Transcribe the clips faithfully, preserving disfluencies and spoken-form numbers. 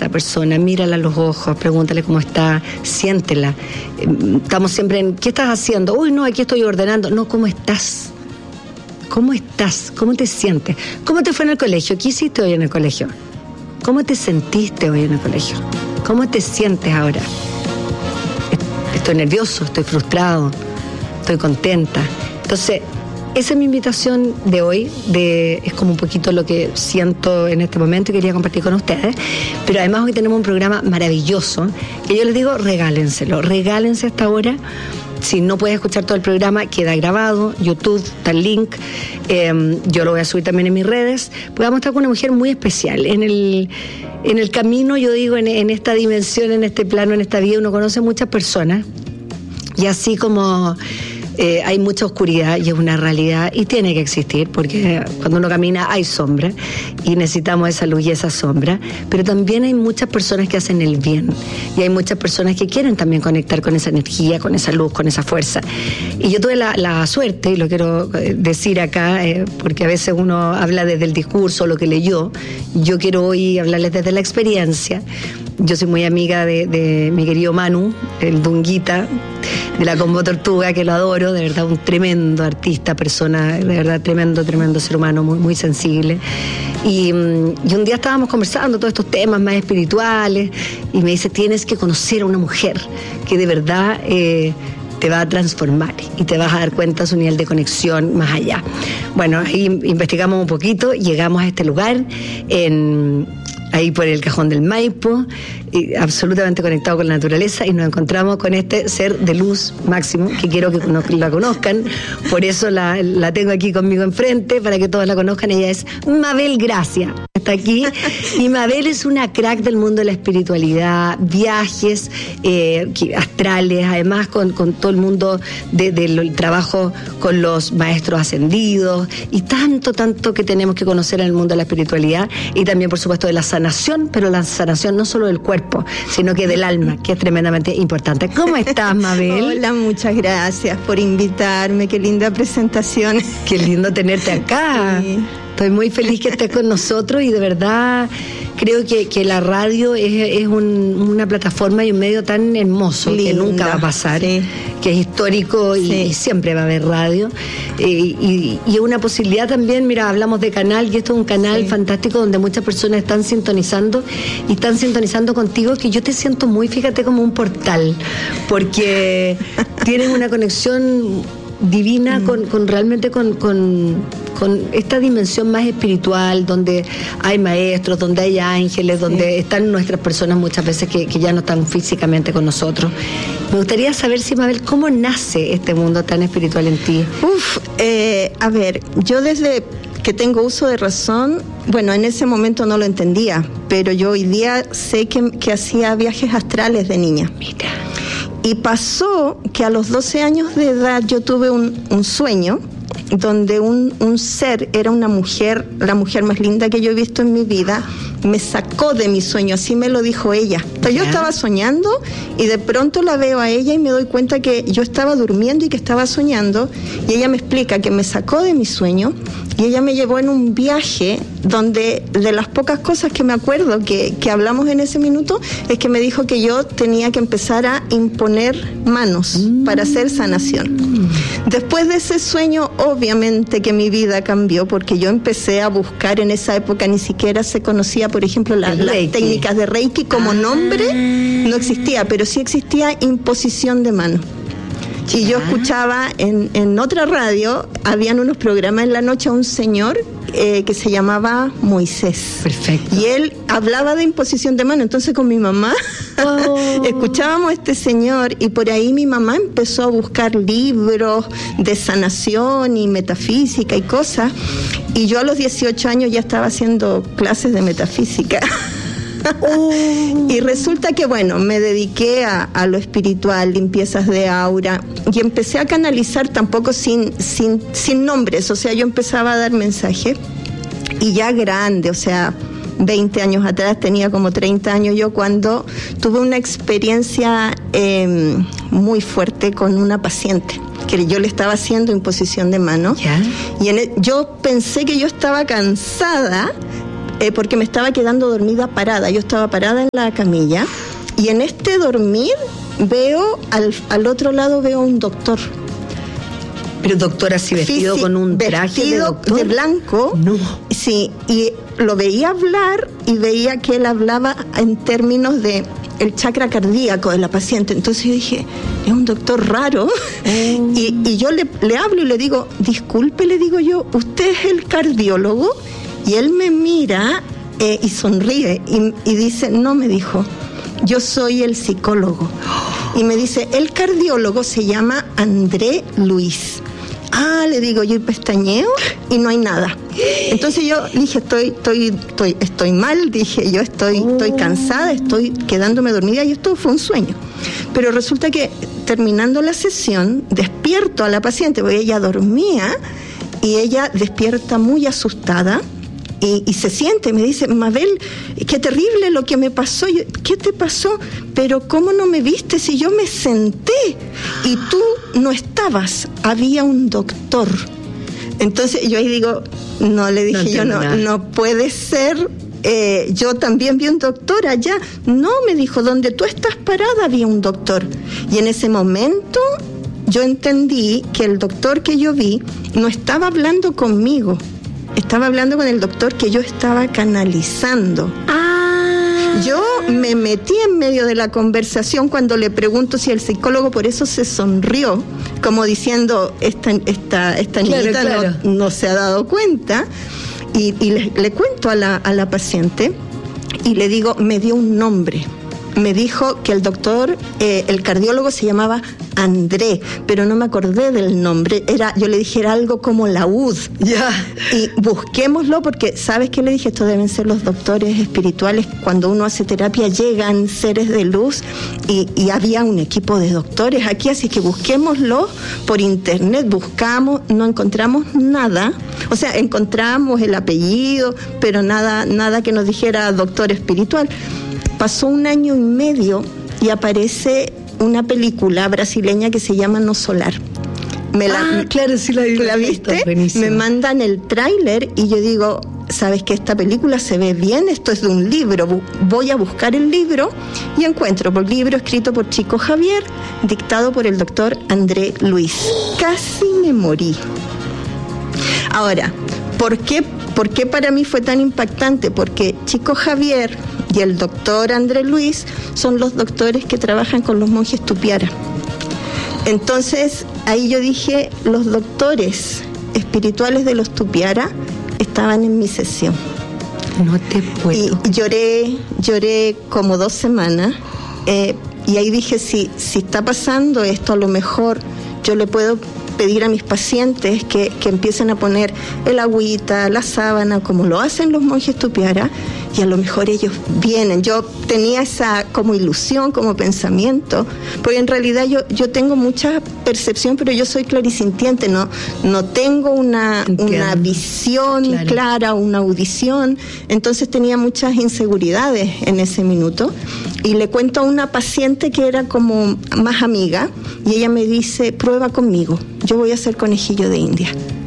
esa persona, mírala a los ojos, pregúntale cómo está, siéntela. Estamos siempre en, ¿qué estás haciendo? Uy, no, aquí estoy ordenando. No, ¿cómo estás? ¿Cómo estás? ¿Cómo te sientes? ¿Cómo te fue en el colegio? ¿Qué hiciste hoy en el colegio? ¿Cómo te sentiste hoy en el colegio? ¿Cómo te sientes ahora? Estoy nervioso, estoy frustrado, estoy contenta. Entonces, esa es mi invitación de hoy, de, es como un poquito lo que siento en este momento y quería compartir con ustedes. Pero además hoy tenemos un programa maravilloso, que yo les digo, regálenselo, regálense hasta ahora. Si no puedes escuchar todo el programa, queda grabado, YouTube, está el link, eh, yo lo voy a subir también en mis redes, porque vamos a estar con una mujer muy especial. En el, en el camino, yo digo, en, en esta dimensión, en este plano, en esta vida, uno conoce muchas personas, y así como eh, hay mucha oscuridad y es una realidad y tiene que existir, porque cuando uno camina hay sombra y necesitamos esa luz y esa sombra, pero también hay muchas personas que hacen el bien y hay muchas personas que quieren también conectar con esa energía, con esa luz, con esa fuerza. Y yo tuve la, la suerte, y lo quiero decir acá, eh, porque a veces uno habla desde el discurso, lo que leyó, yo quiero hoy hablarles desde la experiencia. Yo soy muy amiga de, de mi querido Manu, el Dunguita, de la Combo Tortuga, que lo adoro, de verdad un tremendo artista, persona, de verdad tremendo, tremendo ser humano, muy, muy sensible. Y, y un día estábamos conversando todos estos temas más espirituales y me dice, tienes que conocer a una mujer que de verdad eh, te va a transformar y te vas a dar cuenta de su nivel de conexión más allá. Bueno, ahí investigamos un poquito, llegamos a este lugar en... ahí por el Cajón del Maipo, y absolutamente conectado con la naturaleza, y nos encontramos con este ser de luz máximo, que quiero que la conozcan, por eso la, la tengo aquí conmigo enfrente, para que todos la conozcan. Ella es Mabel Gracia, está aquí, y Mabel es una crack del mundo de la espiritualidad, viajes eh, astrales, además con, con todo el mundo de, del trabajo con los maestros ascendidos, y tanto, tanto que tenemos que conocer en el mundo de la espiritualidad, y también, por supuesto, de la sanación, pero la sanación no solo del cuerpo, sino que del alma, que es tremendamente importante. ¿Cómo estás, Mabel? Hola, muchas gracias por invitarme, qué linda presentación. Qué lindo tenerte acá. Sí. Estoy muy feliz que estés con nosotros y de verdad creo que, que la radio es, es un, una plataforma y un medio tan hermoso, linda, que nunca va a pasar, sí, que es histórico y, sí, y siempre va a haber radio. Eh, y, y una posibilidad también, mira, hablamos de canal y esto es un canal, sí, fantástico donde muchas personas están sintonizando y están sintonizando contigo, que yo te siento muy, fíjate, como un portal, porque tienes una conexión divina mm. con, con realmente con, con, con esta dimensión más espiritual, donde hay maestros, donde hay ángeles, sí, donde están nuestras personas muchas veces que, que ya no están físicamente con nosotros. Me gustaría saber, si, Mabel, ¿cómo nace este mundo tan espiritual en ti? Uf, eh, a ver, yo desde que tengo uso de razón, bueno, en ese momento no lo entendía, pero yo hoy día sé que, que hacía viajes astrales de niña. Mira. Y pasó que a los doce años de edad yo tuve un, un sueño donde un, un ser, era una mujer, la mujer más linda que yo he visto en mi vida, me sacó de mi sueño, así me lo dijo ella. Entonces, yo estaba soñando y de pronto la veo a ella y me doy cuenta que yo estaba durmiendo y que estaba soñando, y ella me explica que me sacó de mi sueño y ella me llevó en un viaje donde de las pocas cosas que me acuerdo que, que hablamos en ese minuto es que me dijo que yo tenía que empezar a imponer manos mm. para hacer sanación. Después de ese sueño, obviamente que mi vida cambió, porque yo empecé a buscar, en esa época ni siquiera se conocía, por ejemplo, la, las técnicas de Reiki como ah. nombre, no existía, pero sí existía imposición de mano. Y yo escuchaba en, en otra radio, habían unos programas en la noche a un señor eh, que se llamaba Moisés. Perfecto. Y él hablaba de imposición de mano. Entonces con mi mamá oh. escuchábamos a este señor, y por ahí mi mamá empezó a buscar libros de sanación y metafísica y cosas. Y yo a los dieciocho años ya estaba haciendo clases de metafísica. Oh. Y resulta que, bueno, me dediqué a, a lo espiritual, limpiezas de aura, y empecé a canalizar tampoco sin, sin, sin nombres. O sea, yo empezaba a dar mensajes, y ya grande, o sea, veinte años atrás, tenía como treinta años yo, cuando tuve una experiencia eh, muy fuerte con una paciente que yo le estaba haciendo imposición de mano. ¿Ya? Y en el, yo pensé que yo estaba cansada, eh, porque me estaba quedando dormida parada. Yo estaba parada en la camilla y en este dormir veo, al, al otro lado veo un doctor. Pero doctor así vestido Físico, con un traje de doctor. de blanco. No. Sí, y lo veía hablar y veía que él hablaba en términos de el chakra cardíaco de la paciente. Entonces yo dije, es un doctor raro. Mm. Y, y yo le, le hablo y le digo, disculpe, le digo yo, ¿usted es el cardiólogo? Y él me mira eh, y sonríe y, y dice, no, me dijo, yo soy el psicólogo. Y me dice, el cardiólogo se llama André Luis. Ah, le digo, yo pestañeo y no hay nada. Entonces yo dije, estoy, estoy, estoy, estoy mal, dije, yo estoy, estoy cansada, estoy quedándome dormida y esto fue un sueño. Pero resulta que terminando la sesión, despierto a la paciente, porque ella dormía y ella despierta muy asustada. Y, y se siente, me dice, Mabel, qué terrible lo que me pasó. Yo, ¿qué te pasó? Pero ¿cómo no me viste si yo me senté y tú no estabas? Había un doctor. Entonces yo ahí digo, no, le dije no yo, no, no puede ser. Eh, yo también vi un doctor allá. No, me dijo, donde tú estás parada había un doctor. Y en ese momento yo entendí que el doctor que yo vi no estaba hablando conmigo. Estaba hablando con el doctor que yo estaba canalizando. Ah. Yo me metí en medio de la conversación cuando le pregunto si el psicólogo por eso se sonrió, como diciendo, esta, esta, esta claro, niñita claro. No, no se ha dado cuenta. Y, y le, le cuento a la, a la paciente y le digo, me dio un nombre. Me dijo que el doctor, eh, el cardiólogo se llamaba André, pero no me acordé del nombre. Era, yo le dije, era algo como laúd. Ya. Y busquémoslo porque, ¿sabes qué le dije? Esto deben ser los doctores espirituales. Cuando uno hace terapia llegan seres de luz y, y había un equipo de doctores aquí, así que busquémoslo por internet. Buscamos, no encontramos nada. O sea, encontramos el apellido, pero nada, nada que nos dijera doctor espiritual. Pasó un año y medio y aparece una película brasileña que se llama No Solar. Me la, ah, claro, sí la vi. ¿La viste? Me mandan el tráiler y yo digo, ¿sabes qué? Esta película se ve bien, esto es de un libro. Voy a buscar el libro y encuentro un libro escrito por Chico Javier, dictado por el doctor André Luis. Casi me morí. Ahora, ¿por qué, ¿por qué para mí fue tan impactante? Porque Chico Javier y el doctor André Luis son los doctores que trabajan con los monjes Tupiara. Entonces, ahí yo dije, los doctores espirituales de los Tupiara estaban en mi sesión. No te puedo. Y lloré, lloré como dos semanas. Eh, y ahí dije, si, si está pasando esto, a lo mejor yo le puedo pedir a mis pacientes que, que empiecen a poner el agüita, la sábana, como lo hacen los monjes Tupiara, y a lo mejor ellos vienen. Yo tenía esa como ilusión, como pensamiento, porque en realidad yo, yo tengo mucha percepción, pero yo soy clarisintiente, no, no tengo una, una visión claro. clara, una audición, entonces tenía muchas inseguridades en ese minuto. Y le cuento a una paciente que era como más amiga, y ella me dice, prueba conmigo, yo voy a hacer conejillo de India.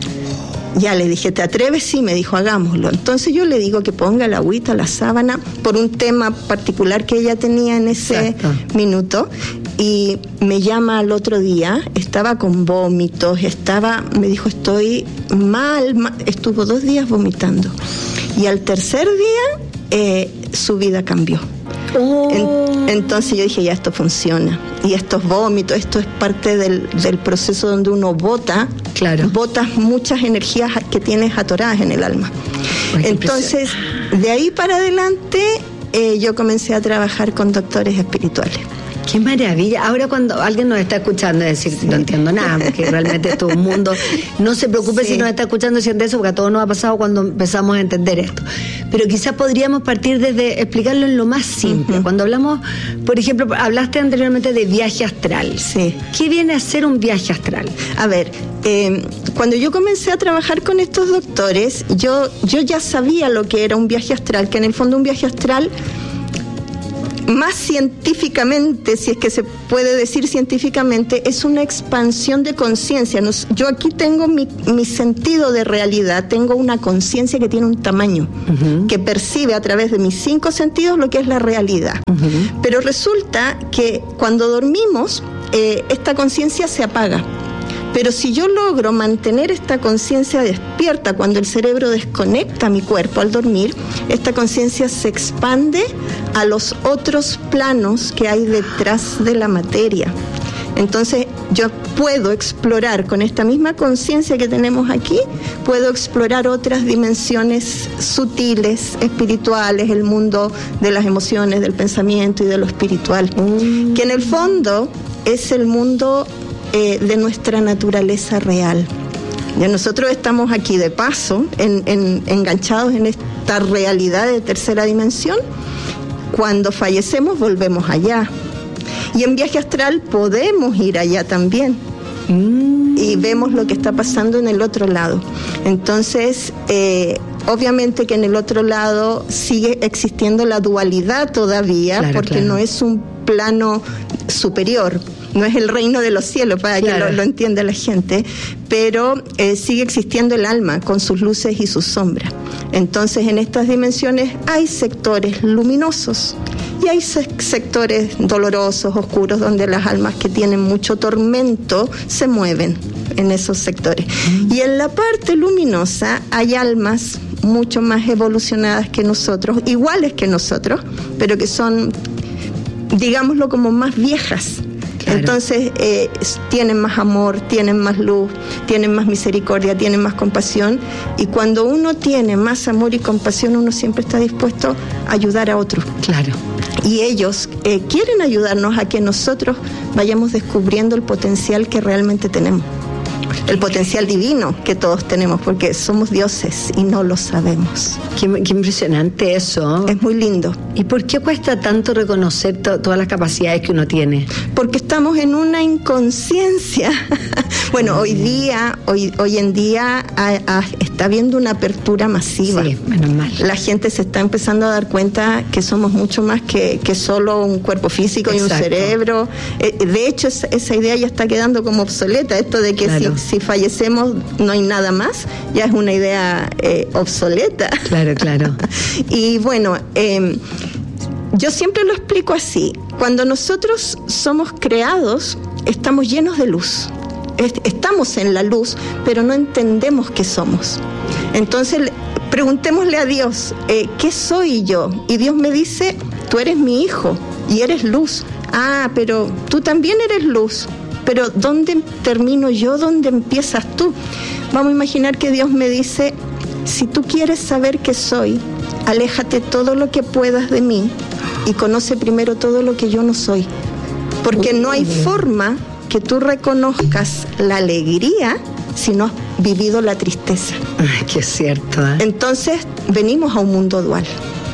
Ya le dije, ¿te atreves? Sí, me dijo, hagámoslo. Entonces yo le digo que ponga la agüita, la sábana, por un tema particular que ella tenía en ese Exacto. minuto. Y me llama al otro día, estaba con vómitos, estaba, me dijo, estoy mal, mal. Estuvo dos días vomitando. Y al tercer día, eh, su vida cambió. Oh. En, entonces yo dije, ya esto funciona. Y estos vómitos, esto es parte del, del proceso donde uno bota, claro. botas muchas energías que tienes atoradas en el alma. Ay, entonces, de ahí para adelante, eh, yo comencé a trabajar con doctores espirituales. ¡Qué maravilla! Ahora cuando alguien nos está escuchando, es decir, no entiendo nada, porque realmente es todo un mundo. No se preocupe sí. si nos está escuchando diciendo eso, porque a todos nos ha pasado cuando empezamos a entender esto. Pero quizás podríamos partir desde explicarlo en lo más simple. Uh-huh. Cuando hablamos, por ejemplo, hablaste anteriormente de viaje astral. Sí. ¿Qué viene a ser un viaje astral? A ver, eh, cuando yo comencé a trabajar con estos doctores, yo, yo ya sabía lo que era un viaje astral, que en el fondo un viaje astral más científicamente, si es que se puede decir científicamente, es una expansión de conciencia. Yo aquí tengo mi, mi sentido de realidad, tengo una conciencia que tiene un tamaño, uh-huh. que percibe a través de mis cinco sentidos lo que es la realidad. Uh-huh. Pero resulta que cuando dormimos, eh, esta conciencia se apaga. Pero si yo logro mantener esta conciencia despierta cuando el cerebro desconecta mi cuerpo al dormir, esta conciencia se expande a los otros planos que hay detrás de la materia. Entonces yo puedo explorar con esta misma conciencia que tenemos aquí, puedo explorar otras dimensiones sutiles, espirituales, el mundo de las emociones, del pensamiento y de lo espiritual, mm. que en el fondo es el mundo Eh, de nuestra naturaleza real. Ya nosotros estamos aquí de paso, en, en, enganchados en esta realidad de tercera dimensión. Cuando fallecemos volvemos allá. Y en viaje astral podemos ir allá también. Mm. Y vemos lo que está pasando en el otro lado. Entonces, eh, obviamente que en el otro lado sigue existiendo la dualidad todavía, claro, porque claro. no es un plano superior. No es el reino de los cielos, para claro. que lo, lo entienda la gente, pero eh, sigue existiendo el alma con sus luces y sus sombras. Entonces, en estas dimensiones hay sectores luminosos y hay se- sectores dolorosos, oscuros, donde las almas que tienen mucho tormento se mueven en esos sectores. Mm. Y en la parte luminosa hay almas mucho más evolucionadas que nosotros, iguales que nosotros, pero que son, digámoslo, como más viejas. Claro. Entonces eh, tienen más amor, tienen más luz, tienen más misericordia, tienen más compasión, y cuando uno tiene más amor y compasión, uno siempre está dispuesto a ayudar a otros. Claro. Y ellos eh, quieren ayudarnos a que nosotros vayamos descubriendo el potencial que realmente tenemos. El potencial divino que todos tenemos, porque somos dioses y no lo sabemos. Qué, qué impresionante eso. Es muy lindo. ¿Y por qué cuesta tanto reconocer to- todas las capacidades que uno tiene? Porque estamos en una inconsciencia. Bueno, hoy día, hoy, hoy en día a, a, está habiendo una apertura masiva. Sí, menos mal. La gente se está empezando a dar cuenta que somos mucho más que, que solo un cuerpo físico. Exacto. Y un cerebro. Eh, de hecho, esa, esa idea ya está quedando como obsoleta, esto de que claro. si, si fallecemos no hay nada más, ya es una idea eh, obsoleta. Claro, claro. Y bueno, eh, yo siempre lo explico así. Cuando nosotros somos creados, estamos llenos de luz. Estamos en la luz, pero no entendemos qué somos. Entonces, preguntémosle a Dios, eh, ¿qué soy yo? Y Dios me dice, tú eres mi hijo y eres luz. Ah, pero tú también eres luz. Pero ¿dónde termino yo? ¿Dónde empiezas tú? Vamos a imaginar que Dios me dice, si tú quieres saber qué soy, aléjate todo lo que puedas de mí y conoce primero todo lo que yo no soy. Porque no hay forma que tú reconozcas la alegría si no has vivido la tristeza. Ay, qué cierto, ¿eh? Entonces, venimos a un mundo dual.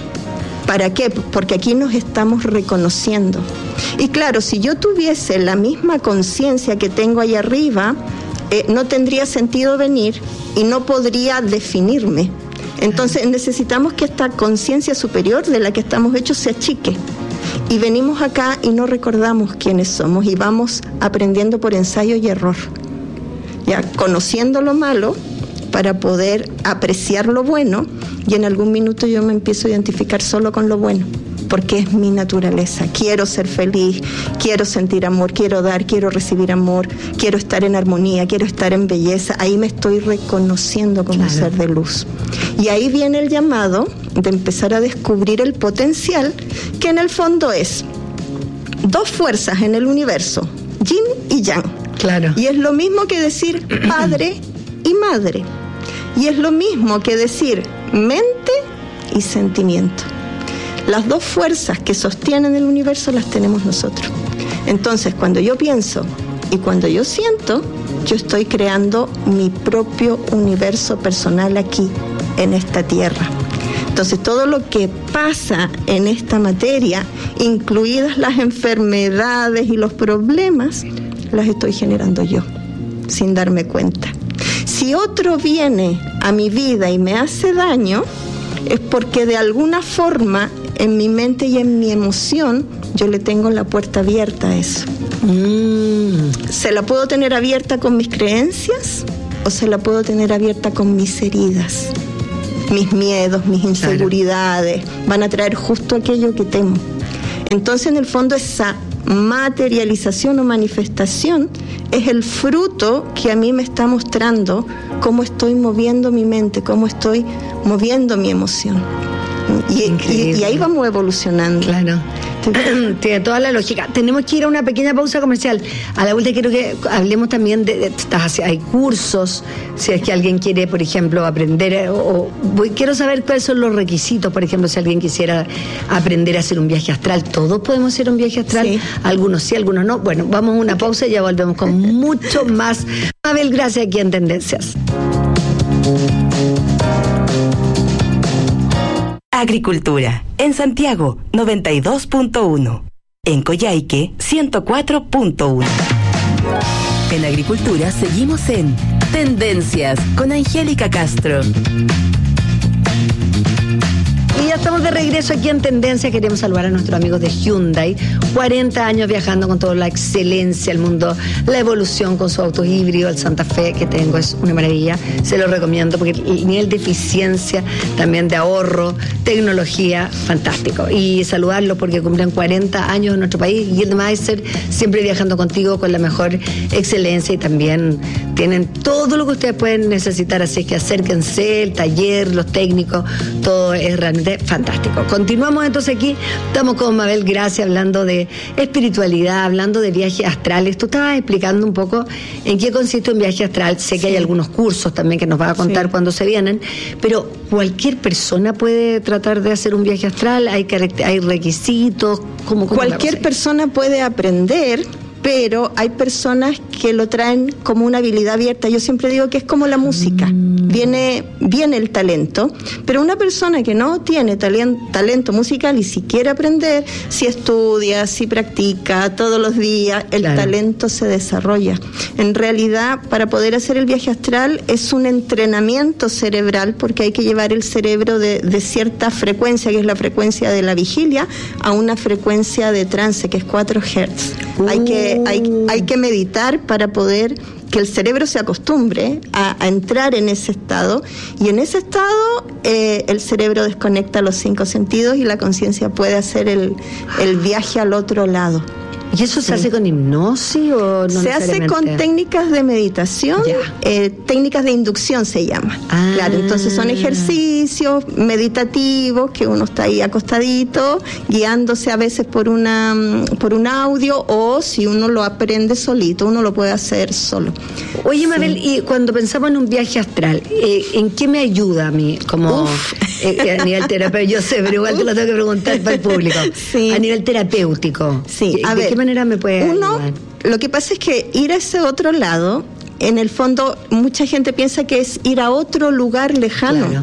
¿Para qué? Porque aquí nos estamos reconociendo. Y claro, si yo tuviese la misma conciencia que tengo ahí arriba, eh, no tendría sentido venir y no podría definirme. Entonces necesitamos que esta conciencia superior de la que estamos hechos se achique. Y venimos acá y no recordamos quiénes somos y vamos aprendiendo por ensayo y error. Ya, conociendo lo malo para poder apreciar lo bueno, y en algún minuto yo me empiezo a identificar solo con lo bueno, porque es mi naturaleza. Quiero ser feliz, quiero sentir amor, quiero dar, quiero recibir amor, quiero estar en armonía, quiero estar en belleza. Ahí me estoy reconociendo como claro. ser de luz. Y ahí viene el llamado de empezar a descubrir el potencial, que en el fondo es dos fuerzas en el universo, yin y yang. Claro. Y es lo mismo que decir padre y madre. Y es lo mismo que decir mente y sentimiento. Las dos fuerzas que sostienen el universo las tenemos nosotros. Entonces, cuando yo pienso y cuando yo siento, yo estoy creando mi propio universo personal aquí, en esta tierra. Entonces, todo lo que pasa en esta materia, incluidas las enfermedades y los problemas, las estoy generando yo, sin darme cuenta. Si otro viene a mi vida y me hace daño, es porque de alguna forma en mi mente y en mi emoción, yo le tengo la puerta abierta a eso. Mm. Se la puedo tener abierta con mis creencias o se la puedo tener abierta con mis heridas. Mis miedos, mis inseguridades, claro, van a traer justo aquello que temo. Entonces, en el fondo, esa materialización o manifestación es el fruto que a mí me está mostrando cómo estoy moviendo mi mente, cómo estoy moviendo mi emoción. Y, y, y ahí vamos evolucionando. Claro. Tiene toda la lógica. Tenemos que ir a una pequeña pausa comercial. A la vuelta quiero que hablemos también de, de, de hay cursos, si es que alguien quiere, por ejemplo, aprender, o, o voy, quiero saber cuáles son los requisitos, por ejemplo, si alguien quisiera aprender a hacer un viaje astral. ¿Todos podemos hacer un viaje astral? Sí. Algunos sí, algunos no. Bueno, vamos a una pausa y ya volvemos con mucho más. Mabel, gracias, aquí en Tendencias. Agricultura, en Santiago, noventa y dos punto uno. En Coyhaique, ciento cuatro punto uno. En Agricultura seguimos en Tendencias con Angélica Castro. Y ya estamos de regreso aquí en Tendencia. Queremos saludar a nuestros amigos de Hyundai. cuarenta años viajando con toda la excelencia, el mundo, la evolución con su auto híbrido, el Santa Fe que tengo es una maravilla. Se lo recomiendo porque el nivel de eficiencia, también de ahorro, tecnología, fantástico. Y saludarlos porque cumplen cuarenta años en nuestro país. Gildemeister siempre viajando contigo con la mejor excelencia y también tienen todo lo que ustedes pueden necesitar. Así que acérquense, el taller, los técnicos, todo es realmente fantástico. Continuamos entonces aquí, estamos con Mabel Gracia hablando de espiritualidad, hablando de viajes astrales. Tú estabas explicando un poco en qué consiste un viaje astral. Sé que sí, hay algunos cursos también que nos vas a contar sí, cuando se vienen, pero ¿cualquier persona puede tratar de hacer un viaje astral? ¿Hay, hay requisitos? ¿Cómo, cómo Cualquier persona puede aprender, pero hay personas que lo traen como una habilidad abierta. Yo siempre digo que es como la música. Mm. Viene, viene el talento, pero una persona que no tiene talento, talento musical y si quiere aprender, si estudia, si practica todos los días, el claro, talento se desarrolla. En realidad, para poder hacer el viaje astral es un entrenamiento cerebral porque hay que llevar el cerebro de, de cierta frecuencia, que es la frecuencia de la vigilia, a una frecuencia de trance, que es cuatro hertz. Uh. Hay que Hay, hay que meditar para poder que el cerebro se acostumbre a, a entrar en ese estado y en ese estado eh, el cerebro desconecta los cinco sentidos y la conciencia puede hacer el, el viaje al otro lado. ¿Y eso sí, se hace con hipnosis o no? Se hace con técnicas de meditación, eh, técnicas de inducción se llama. Ah. Claro, entonces son ejercicios meditativos que uno está ahí acostadito, guiándose a veces por una por un audio o si uno lo aprende solito, uno lo puede hacer solo. Oye, Mabel, sí, y cuando pensamos en un viaje astral, eh, ¿en qué me ayuda a mí como eh, a nivel terapéutico? Yo sé, pero igual te lo tengo que preguntar para el público. Sí. A nivel terapéutico. Sí, a ¿de ver, qué manera me puede uno, ayudar? Lo que pasa es que ir a ese otro lado, en el fondo, mucha gente piensa que es ir a otro lugar lejano. Claro.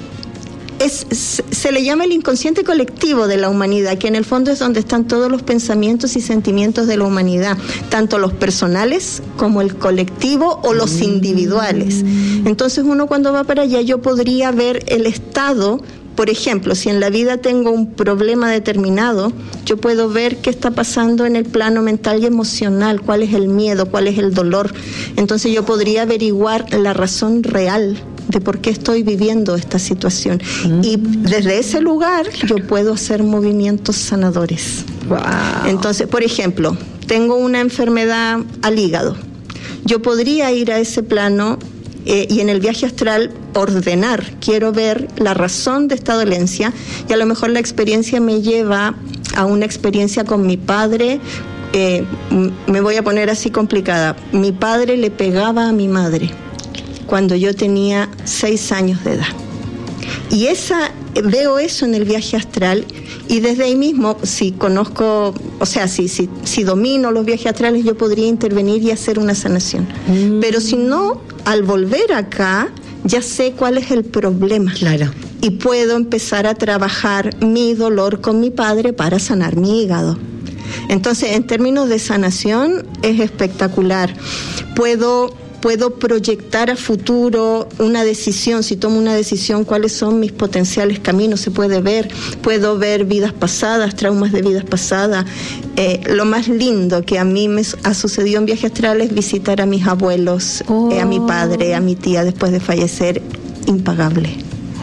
Es, se le llama el inconsciente colectivo de la humanidad, que en el fondo es donde están todos los pensamientos y sentimientos de la humanidad, tanto los personales como el colectivo o los mm. individuales. Entonces uno cuando va para allá, yo podría ver el estado. Por ejemplo, si en la vida tengo un problema determinado, yo puedo ver qué está pasando en el plano mental y emocional, cuál es el miedo, cuál es el dolor. Entonces yo podría averiguar la razón real de por qué estoy viviendo esta situación. Mm. Y desde ese lugar yo puedo hacer movimientos sanadores. Wow. Entonces, por ejemplo, tengo una enfermedad al hígado. Yo podría ir a ese plano Eh, y en el viaje astral ordenar, quiero ver la razón de esta dolencia y a lo mejor la experiencia me lleva a una experiencia con mi padre. Eh, me voy a poner así complicada. Mi padre le pegaba a mi madre cuando yo tenía seis años de edad. Y esa, veo eso en el viaje astral y desde ahí mismo, si conozco, o sea, si, si, si domino los viajes astrales, yo podría intervenir y hacer una sanación. Mm. Pero si no, al volver acá, ya sé cuál es el problema. Claro. Y puedo empezar a trabajar mi dolor con mi padre para sanar mi hígado. Entonces, en términos de sanación, es espectacular. Puedo puedo proyectar a futuro una decisión, si tomo una decisión, cuáles son mis potenciales caminos, se puede ver, puedo ver vidas pasadas, traumas de vidas pasadas. Eh, lo más lindo que a mí me ha sucedido en viaje astral es visitar a mis abuelos, oh. eh, a mi padre, a mi tía después de fallecer, impagable.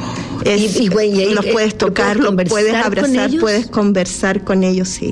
Es, y, y, y, y, los puedes tocar, los puedes abrazar, puedes conversar con ellos, sí.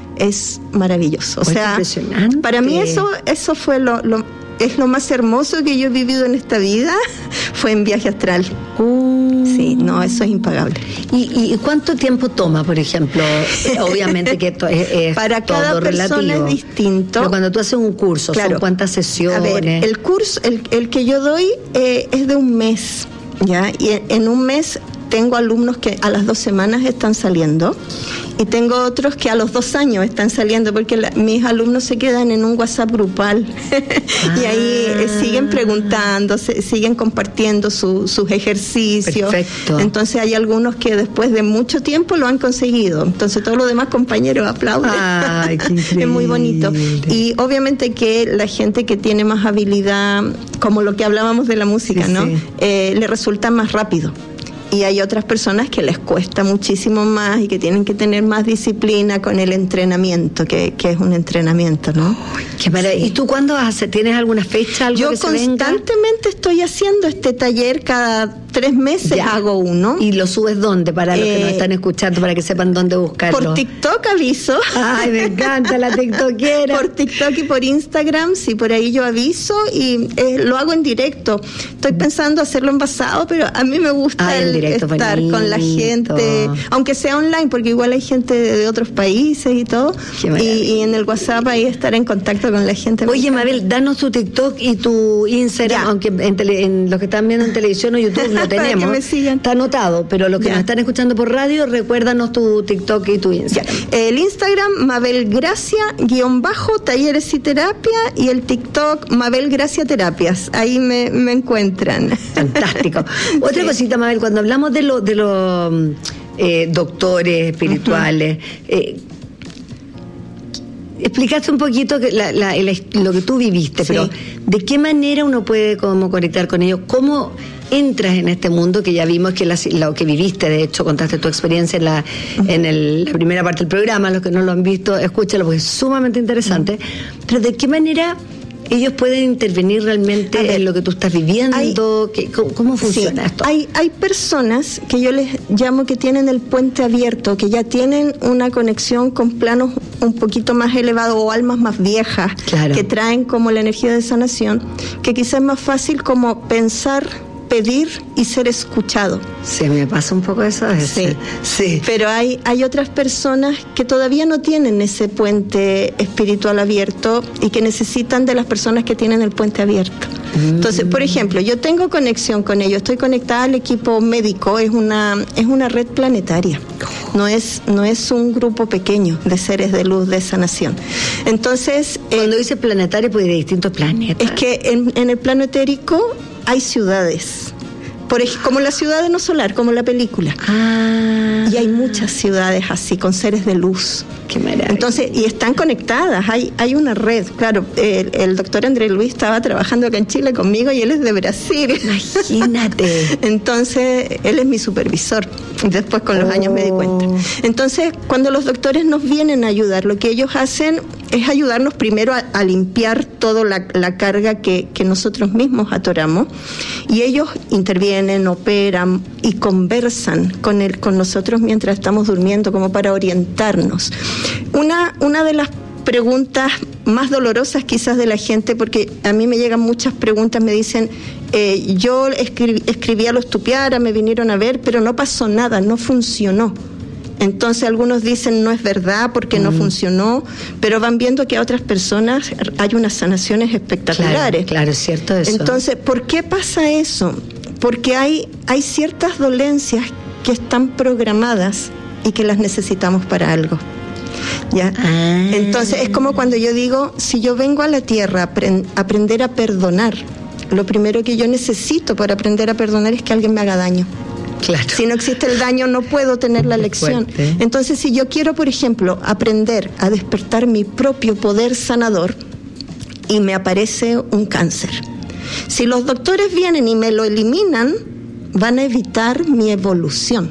Es maravilloso. O oh, sea, para mí eso, eso fue lo, lo es lo más hermoso que yo he vivido en esta vida, fue en viaje astral. Uh. Sí, no, eso es impagable. ¿Y, y cuánto tiempo toma, por ejemplo? Obviamente que esto es, es para todo cada persona relativo. Es distinto. Pero cuando tú haces un curso, claro, ¿son cuántas sesiones? A ver, el curso, el, el que yo doy eh, es de un mes, ¿ya? Y en, en un mes tengo alumnos que a las dos semanas están saliendo. Y tengo otros que a los dos años están saliendo, porque la, mis alumnos se quedan en un WhatsApp grupal ah. y ahí eh, siguen preguntando, se, siguen compartiendo su, sus ejercicios. Perfecto. Entonces hay algunos que después de mucho tiempo lo han conseguido. Entonces todos los demás compañeros aplauden. Ay, qué increíble. Es muy bonito. Y obviamente que la gente que tiene más habilidad, como lo que hablábamos de la música, sí, ¿no? Sí. Eh, le resulta más rápido. Y hay otras personas que les cuesta muchísimo más y que tienen que tener más disciplina con el entrenamiento, que, que es un entrenamiento, ¿no? Uy, qué maravilla. Sí. ¿Y tú cuándo haces? ¿Tienes alguna fecha? Algo Yo que se constantemente venga? Estoy haciendo este taller, cada tres meses ya. Hago uno. ¿Y lo subes dónde? Para los eh, que nos están escuchando, para que sepan dónde buscarlo. Por TikTok aviso. Ay, me encanta la tiktokera. Por TikTok y por Instagram, sí, por ahí yo aviso y eh, lo hago en directo. Estoy pensando hacerlo envasado, pero a mí me gusta Ay, el directo, estar bonito. Con la gente, aunque sea online, porque igual hay gente de, de otros países y todo. Y, y en el WhatsApp ahí estar en contacto con la gente. Oye, Mabel, danos tu TikTok y tu Instagram, ya. Aunque en, tele, en los que están viendo en televisión o YouTube no tenemos. Que me sigan. Está anotado, pero los que ya. Nos están escuchando por radio, recuérdanos tu TikTok y tu Instagram. Ya. El Instagram, Mabel Gracia, guión bajo, talleres y terapia, y el TikTok, Mabel Gracia Terapias. Ahí me, me encuentran. Fantástico. Otra sí. Cosita, Mabel, cuando hablamos de los de los eh, doctores espirituales, uh-huh. eh, explicaste un poquito que la, la, la, lo que tú viviste, sí. Pero ¿de qué manera uno puede como conectar con ellos? ¿Cómo entras en este mundo que ya vimos que la, lo que viviste? De hecho, contaste tu experiencia en la uh-huh. en el, la primera parte del programa. Los que no lo han visto, escúchalo porque es sumamente interesante. Uh-huh. Pero ¿de qué manera ellos pueden intervenir realmente ver, en lo que tú estás viviendo? Hay, ¿Qué, cómo, ¿Cómo funciona sí, esto? Hay, hay personas que yo les llamo que tienen el puente abierto, que ya tienen una conexión con planos un poquito más elevados o almas más viejas, claro. Que traen como la energía de sanación, que quizás es más fácil como pensar, pedir y ser escuchado. Sí, me pasa un poco eso. Sí, sí. Pero hay, hay otras personas que todavía no tienen ese puente espiritual abierto y que necesitan de las personas que tienen el puente abierto. Mm. Entonces, por ejemplo, yo tengo conexión con ellos, estoy conectada al equipo médico, es una, es una red planetaria. No es, no es un grupo pequeño de seres de luz de sanación. Entonces, cuando eh, dice planetario, pues de distintos planetas. Es que en, en el plano etérico hay ciudades, por ejemplo, como la ciudad de No Solar, como la película. Ah. Y hay muchas ciudades así, con seres de luz. Qué maravilla. Entonces, y están conectadas, hay, hay una red. Claro, el, el doctor André Luis estaba trabajando acá en Chile conmigo y él es de Brasil. Imagínate. Entonces, él es mi supervisor. Después con los oh. años me di cuenta. Entonces, cuando los doctores nos vienen a ayudar, lo que ellos hacen es ayudarnos primero a, a limpiar toda la, la carga que, que nosotros mismos atoramos. Y ellos intervienen, operan y conversan con, el, con nosotros mientras estamos durmiendo, como para orientarnos. Una, una de las preguntas más dolorosas quizás de la gente, porque a mí me llegan muchas preguntas, me dicen, eh, yo escribí, escribí a los Tupiara, me vinieron a ver, pero no pasó nada, no funcionó. Entonces algunos dicen no es verdad porque mm. no funcionó, pero van viendo que a otras personas hay unas sanaciones espectaculares. Claro, claro, es cierto eso. Entonces, ¿por qué pasa eso? Porque hay, hay ciertas dolencias que están programadas y que las necesitamos para algo. ¿Ya? Ah. Entonces es como cuando yo digo, si yo vengo a la tierra a aprend- aprender a perdonar, lo primero que yo necesito para aprender a perdonar es que alguien me haga daño. Claro. Si no existe el daño, no puedo tener la lección. Fuerte. Entonces, si yo quiero, por ejemplo, aprender a despertar mi propio poder sanador y me aparece un cáncer, Si los doctores vienen y me lo eliminan, van a evitar mi evolución.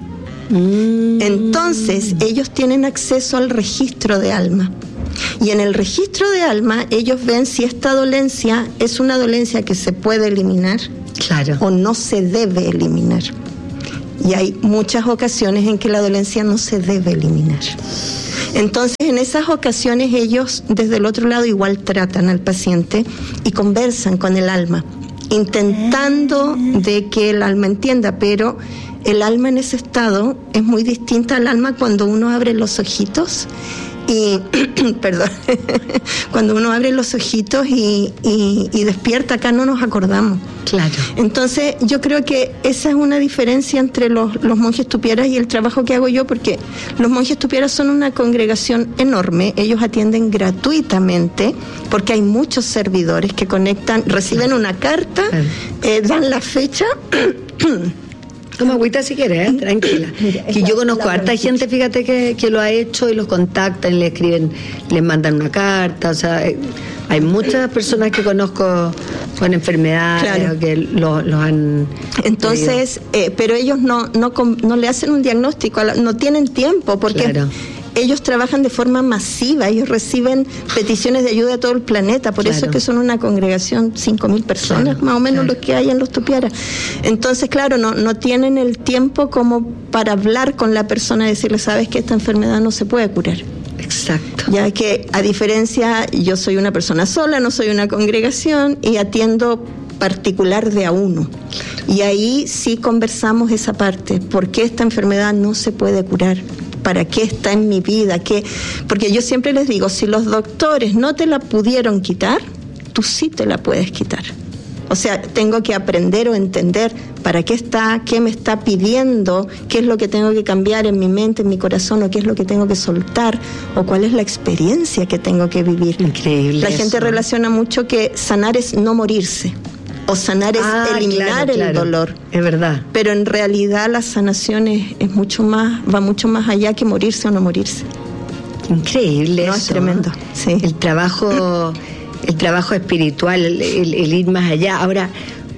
Mm. Entonces, ellos tienen acceso al registro de alma. Y en el registro de alma, ellos ven si esta dolencia es una dolencia que se puede eliminar, claro, o no se debe eliminar. Y hay muchas ocasiones en que la dolencia no se debe eliminar. Entonces, en esas ocasiones, ellos desde el otro lado igual tratan al paciente y conversan con el alma, intentando de que el alma entienda, pero el alma en ese estado es muy distinta al alma cuando uno abre los ojitos y, perdón, cuando uno abre los ojitos y, y, y despierta, acá no nos acordamos. Claro. Entonces, yo creo que esa es una diferencia entre los, los monjes tupieras y el trabajo que hago yo, porque los monjes tupieras son una congregación enorme, ellos atienden gratuitamente, porque hay muchos servidores que conectan, reciben una carta, eh, dan la fecha. Toma agüita si quieres, ¿eh? Tranquila. Mira, que yo conozco a harta gente, fíjate, que, que lo ha hecho y los contactan, le escriben, les mandan una carta. O sea, hay muchas personas que conozco con enfermedades, claro, que los lo han... Entonces, eh, pero ellos no, no, no le hacen un diagnóstico, no tienen tiempo, porque... Claro. Ellos trabajan de forma masiva, ellos reciben peticiones de ayuda de todo el planeta, por claro, eso es que son una congregación, cinco mil personas, claro, más o menos, claro, los que hay en los tupieras. Entonces, claro, no, no tienen el tiempo como para hablar con la persona y decirle, sabes que esta enfermedad no se puede curar. Exacto. Ya que, a diferencia, yo soy una persona sola, no soy una congregación y atiendo particular de a uno. Y ahí sí conversamos esa parte, ¿por qué esta enfermedad no se puede curar? ¿Para qué está en mi vida? ¿Qué? Porque yo siempre les digo, si los doctores no te la pudieron quitar, tú sí te la puedes quitar. O sea, tengo que aprender o entender para qué está, qué me está pidiendo, qué es lo que tengo que cambiar en mi mente, en mi corazón, o qué es lo que tengo que soltar, o cuál es la experiencia que tengo que vivir. Increíble. La eso. gente relaciona mucho que sanar es no morirse, o sanar es ah, eliminar claro, el claro. dolor. Es verdad. Pero en realidad la sanación es, es mucho más, va mucho más allá que morirse o no morirse. Increíble no, eso. Es tremendo. Sí. El trabajo, el trabajo espiritual, el, el, el ir más allá. Ahora,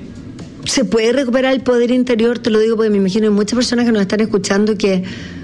¿se puede recuperar el poder interior? Te lo digo porque me imagino hay muchas personas que nos están escuchando que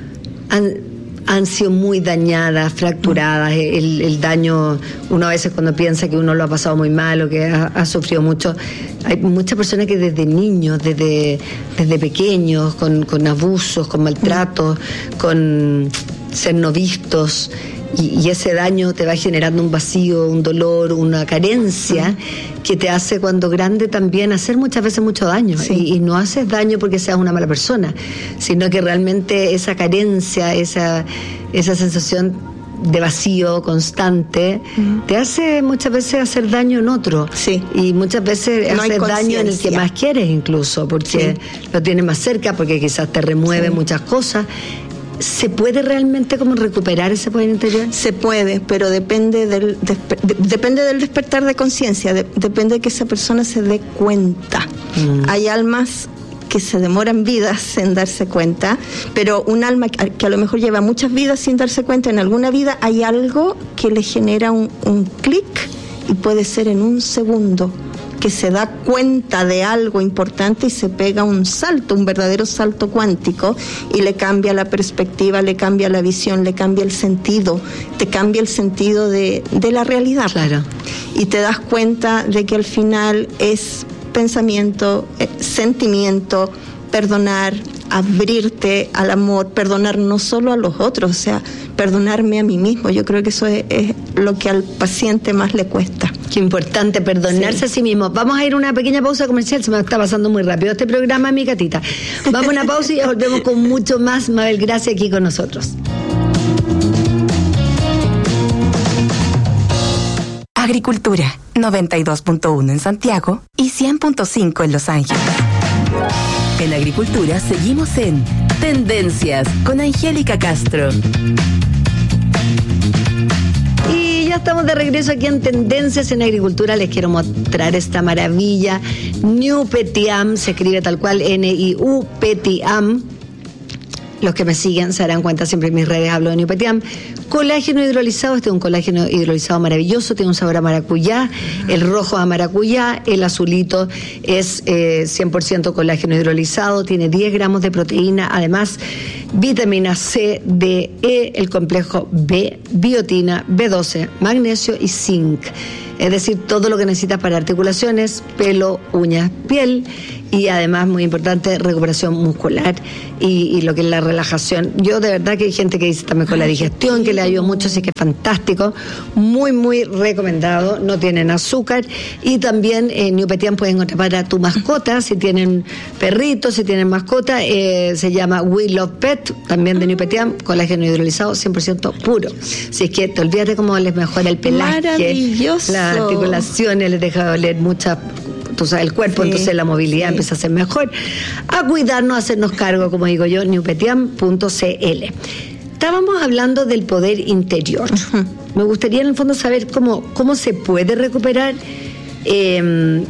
han han sido muy dañadas, fracturadas, el, el daño, uno a veces cuando piensa que uno lo ha pasado muy mal o que ha, ha sufrido mucho, hay muchas personas que desde niños, desde, desde pequeños, con, con abusos, con maltratos, con ser no vistos, y, y ese daño te va generando un vacío, un dolor, una carencia, uh-huh, que te hace cuando grande también hacer muchas veces mucho daño. Sí. Y, y no haces daño porque seas una mala persona, sino que realmente esa carencia, esa, esa sensación de vacío constante, uh-huh, te hace muchas veces hacer daño en otro. Sí. Y muchas veces no hacer daño en el que más quieres incluso, porque sí, lo tienes más cerca, porque quizás te remueve, sí, muchas cosas. ¿Se puede realmente como recuperar ese poder interior? Se puede, pero depende del despe- de, depende del despertar de conciencia, de, depende de que esa persona se dé cuenta. Mm. Hay almas que se demoran vidas en darse cuenta, pero un alma que, que a lo mejor lleva muchas vidas sin darse cuenta, en alguna vida hay algo que le genera un, un clic, y puede ser en un segundo, que se da cuenta de algo importante y se pega un salto, un verdadero salto cuántico, y le cambia la perspectiva, le cambia la visión, le cambia el sentido, te cambia el sentido de, de la realidad. Claro. Y te das cuenta de que al final es pensamiento, eh, sentimiento, perdonar, abrirte al amor, perdonar no solo a los otros, o sea, perdonarme a mí mismo. Yo creo que eso es, es lo que al paciente más le cuesta. Qué importante, perdonarse, sí, a sí mismo. Vamos a ir a una pequeña pausa comercial, se me está pasando muy rápido este programa, mi gatita. Vamos a una pausa y ya volvemos con mucho más. Mabel Gracia aquí con nosotros. Agricultura, noventa y dos punto uno en Santiago y cien punto cinco en Los Ángeles. En Agricultura seguimos en Tendencias con Angélica Castro. Y ya estamos de regreso aquí en Tendencias en Agricultura. Les quiero mostrar esta maravilla. New Petiam, se escribe tal cual, N I U Petiam. Los que me siguen se darán cuenta, siempre en mis redes hablo de New Petiam. Colágeno hidrolizado, este es un colágeno hidrolizado maravilloso, tiene un sabor a maracuyá, el rojo a maracuyá, el azulito es eh, cien por ciento colágeno hidrolizado, tiene diez gramos de proteína, además vitamina C, D, E, el complejo B, biotina, B doce, magnesio y zinc. Es decir, todo lo que necesitas para articulaciones, pelo, uñas, piel y además, muy importante, recuperación muscular y, y lo que es la relajación. Yo de verdad que hay gente que dice también con la digestión, que le ayuda mucho, así que es fantástico, muy, muy recomendado, no tienen azúcar y también en Newpetian pueden encontrar para tu mascota, si tienen perritos, si tienen mascota, eh, se llama We Love Pet, también de Newpetian, colágeno hidrolizado cien por ciento puro. Si es que te olvídate cómo les mejora el pelaje, maravilloso, las articulaciones, les deja doler mucha, tú sabes, el cuerpo, sí, entonces la movilidad sí. empieza a ser mejor. A cuidarnos, a hacernos cargo, como digo yo, newpetian punto c l. Estábamos hablando del poder interior. Uh-huh. Me gustaría en el fondo saber cómo, cómo se puede recuperar eh,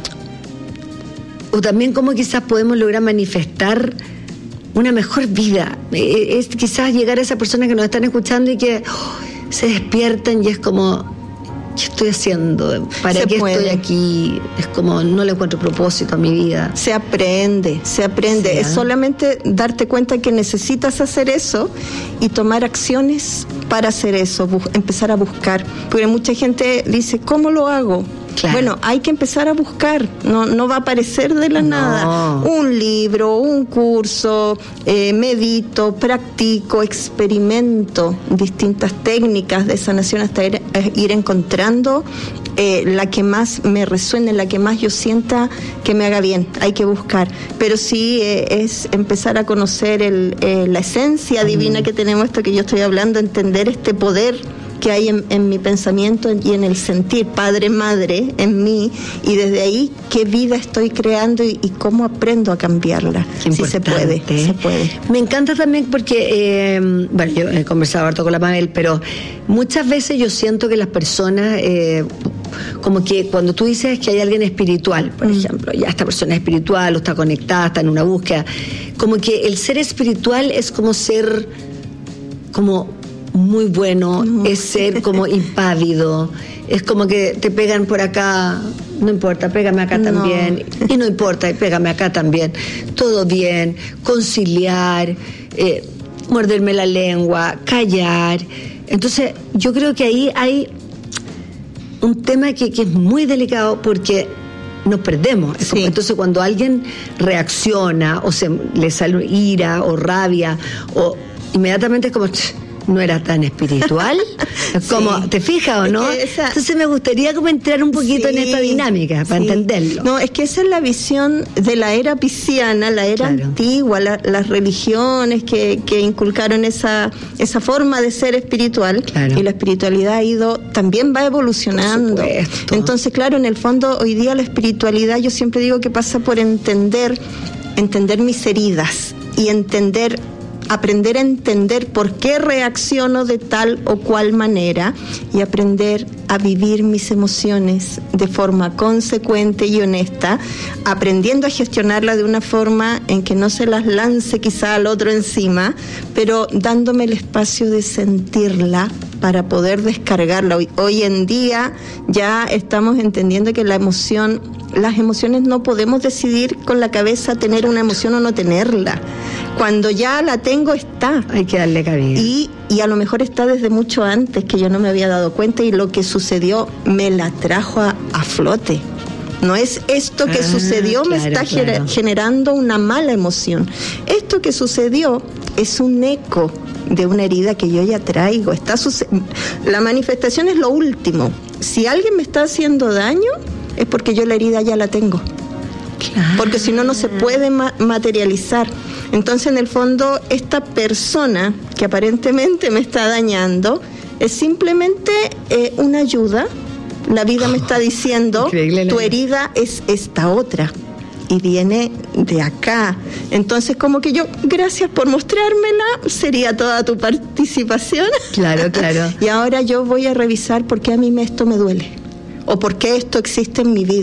o también cómo quizás podemos lograr manifestar una mejor vida. Eh, es quizás llegar a esa persona que nos están escuchando y que oh, se despiertan y es como, ¿qué estoy haciendo? ¿Para se qué puede. Estoy aquí? Es como, no le encuentro propósito a mi vida. Se aprende, se aprende. Sí, ¿eh? Es solamente darte cuenta que necesitas hacer eso y tomar acciones para hacer eso, bu- empezar a buscar. Porque mucha gente dice, ¿cómo lo hago? Claro. Bueno, hay que empezar a buscar, no, no va a aparecer de la no. nada. Un libro, un curso, eh, medito, practico, experimento distintas técnicas de sanación hasta ir, ir encontrando eh, la que más me resuene, la que más yo sienta que me haga bien. Hay que buscar, pero sí eh, es empezar a conocer el, eh, la esencia divina mm. que tenemos, esto que yo estoy hablando, entender este poder que hay en, en mi pensamiento y en el sentir, padre, madre, en mí, y desde ahí qué vida estoy creando y, y cómo aprendo a cambiarla. Qué si se puede, se puede. Me encanta también porque, eh, bueno, yo he conversado harto con la Mabel, pero muchas veces yo siento que las personas, eh, como que cuando tú dices que hay alguien espiritual, por mm. ejemplo, ya esta persona es espiritual o está conectada, está en una búsqueda, como que el ser espiritual es como ser, como muy bueno, uh-huh. es ser como impávido, es como que te pegan por acá, no importa, pégame acá no. también, y no importa, pégame acá también, todo bien, conciliar, eh, morderme la lengua, callar. Entonces yo creo que ahí hay un tema que, que es muy delicado porque nos perdemos. Sí. Entonces cuando alguien reacciona o se le sale ira o rabia o inmediatamente es como, no era tan espiritual, como, sí. ¿te fijas o no? Es esa... Entonces me gustaría como entrar un poquito sí, en esta dinámica para sí. entenderlo. No, es que esa es la visión de la era pisciana, la era claro. antigua, la, las religiones que, que inculcaron esa, esa forma de ser espiritual, claro. y la espiritualidad ha ido, también va evolucionando. Entonces, claro, en el fondo hoy día la espiritualidad, yo siempre digo que pasa por entender, entender mis heridas y entender aprender a entender por qué reacciono de tal o cual manera y aprender a vivir mis emociones de forma consecuente y honesta, aprendiendo a gestionarla de una forma en que no se las lance quizá al otro encima, pero dándome el espacio de sentirla para poder descargarla. Hoy, hoy en día ya estamos entendiendo que la emoción, las emociones no podemos decidir con la cabeza tener una emoción o no tenerla. Cuando ya la tengo, está. Hay que darle cabida. Y, y a lo mejor está desde mucho antes, que yo no me había dado cuenta, y lo que sucedió me la trajo a, a flote. No es esto que ah, sucedió claro, me está claro. generando una mala emoción. Esto que sucedió es un eco de una herida que yo ya traigo. Está suce- la manifestación es lo último. Si alguien me está haciendo daño, es porque yo la herida ya la tengo. Claro. Porque si no, no se puede ma- materializar. Entonces, en el fondo, esta persona que aparentemente me está dañando es simplemente eh, una ayuda. La vida me está diciendo, tu herida es esta otra y viene de acá. Entonces, como que yo, gracias por mostrármela, sería toda tu participación. Claro, claro. Y ahora yo voy a revisar por qué a mí esto me duele o por qué esto existe en mi vida.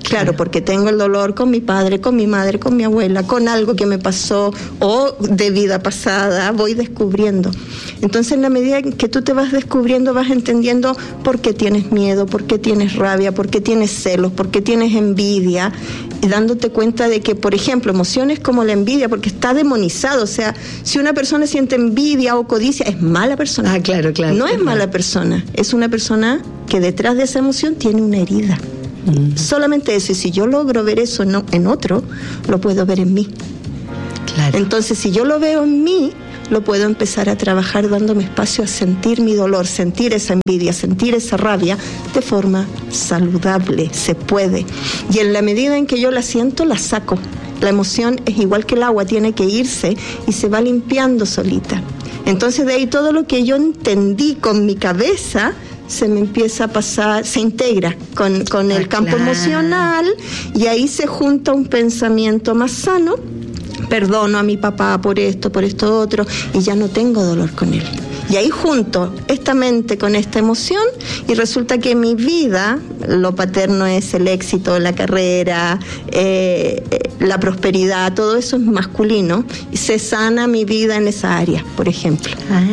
Claro, porque tengo el dolor con mi padre, con mi madre, con mi abuela, con algo que me pasó o de vida pasada, voy descubriendo. Entonces, en la medida que tú te vas descubriendo, vas entendiendo por qué tienes miedo, por qué tienes rabia, por qué tienes celos, por qué tienes envidia, y dándote cuenta de que, por ejemplo, emociones como la envidia, porque está demonizado, o sea, si una persona siente envidia o codicia, es mala persona. Ah, claro, claro. No es claro. mala persona, es una persona que detrás de esa emoción tiene una herida. Mm. Solamente eso, y si yo logro ver eso no, en otro, lo puedo ver en mí. Claro. Entonces, si yo lo veo en mí, lo puedo empezar a trabajar dándome espacio a sentir mi dolor, sentir esa envidia, sentir esa rabia de forma saludable, se puede. Y en la medida en que yo la siento, la saco. La emoción es igual que el agua, tiene que irse y se va limpiando solita. Entonces, de ahí todo lo que yo entendí con mi cabeza se me empieza a pasar, se integra con, con el ah, campo claro. emocional, y ahí se junta un pensamiento más sano. Perdono a mi papá por esto, por esto otro, y ya no tengo dolor con él. Y ahí junto esta mente con esta emoción, y resulta que mi vida, lo paterno es el éxito, la carrera, eh, la prosperidad, todo eso es masculino, y se sana mi vida en esa área, por ejemplo. Ah,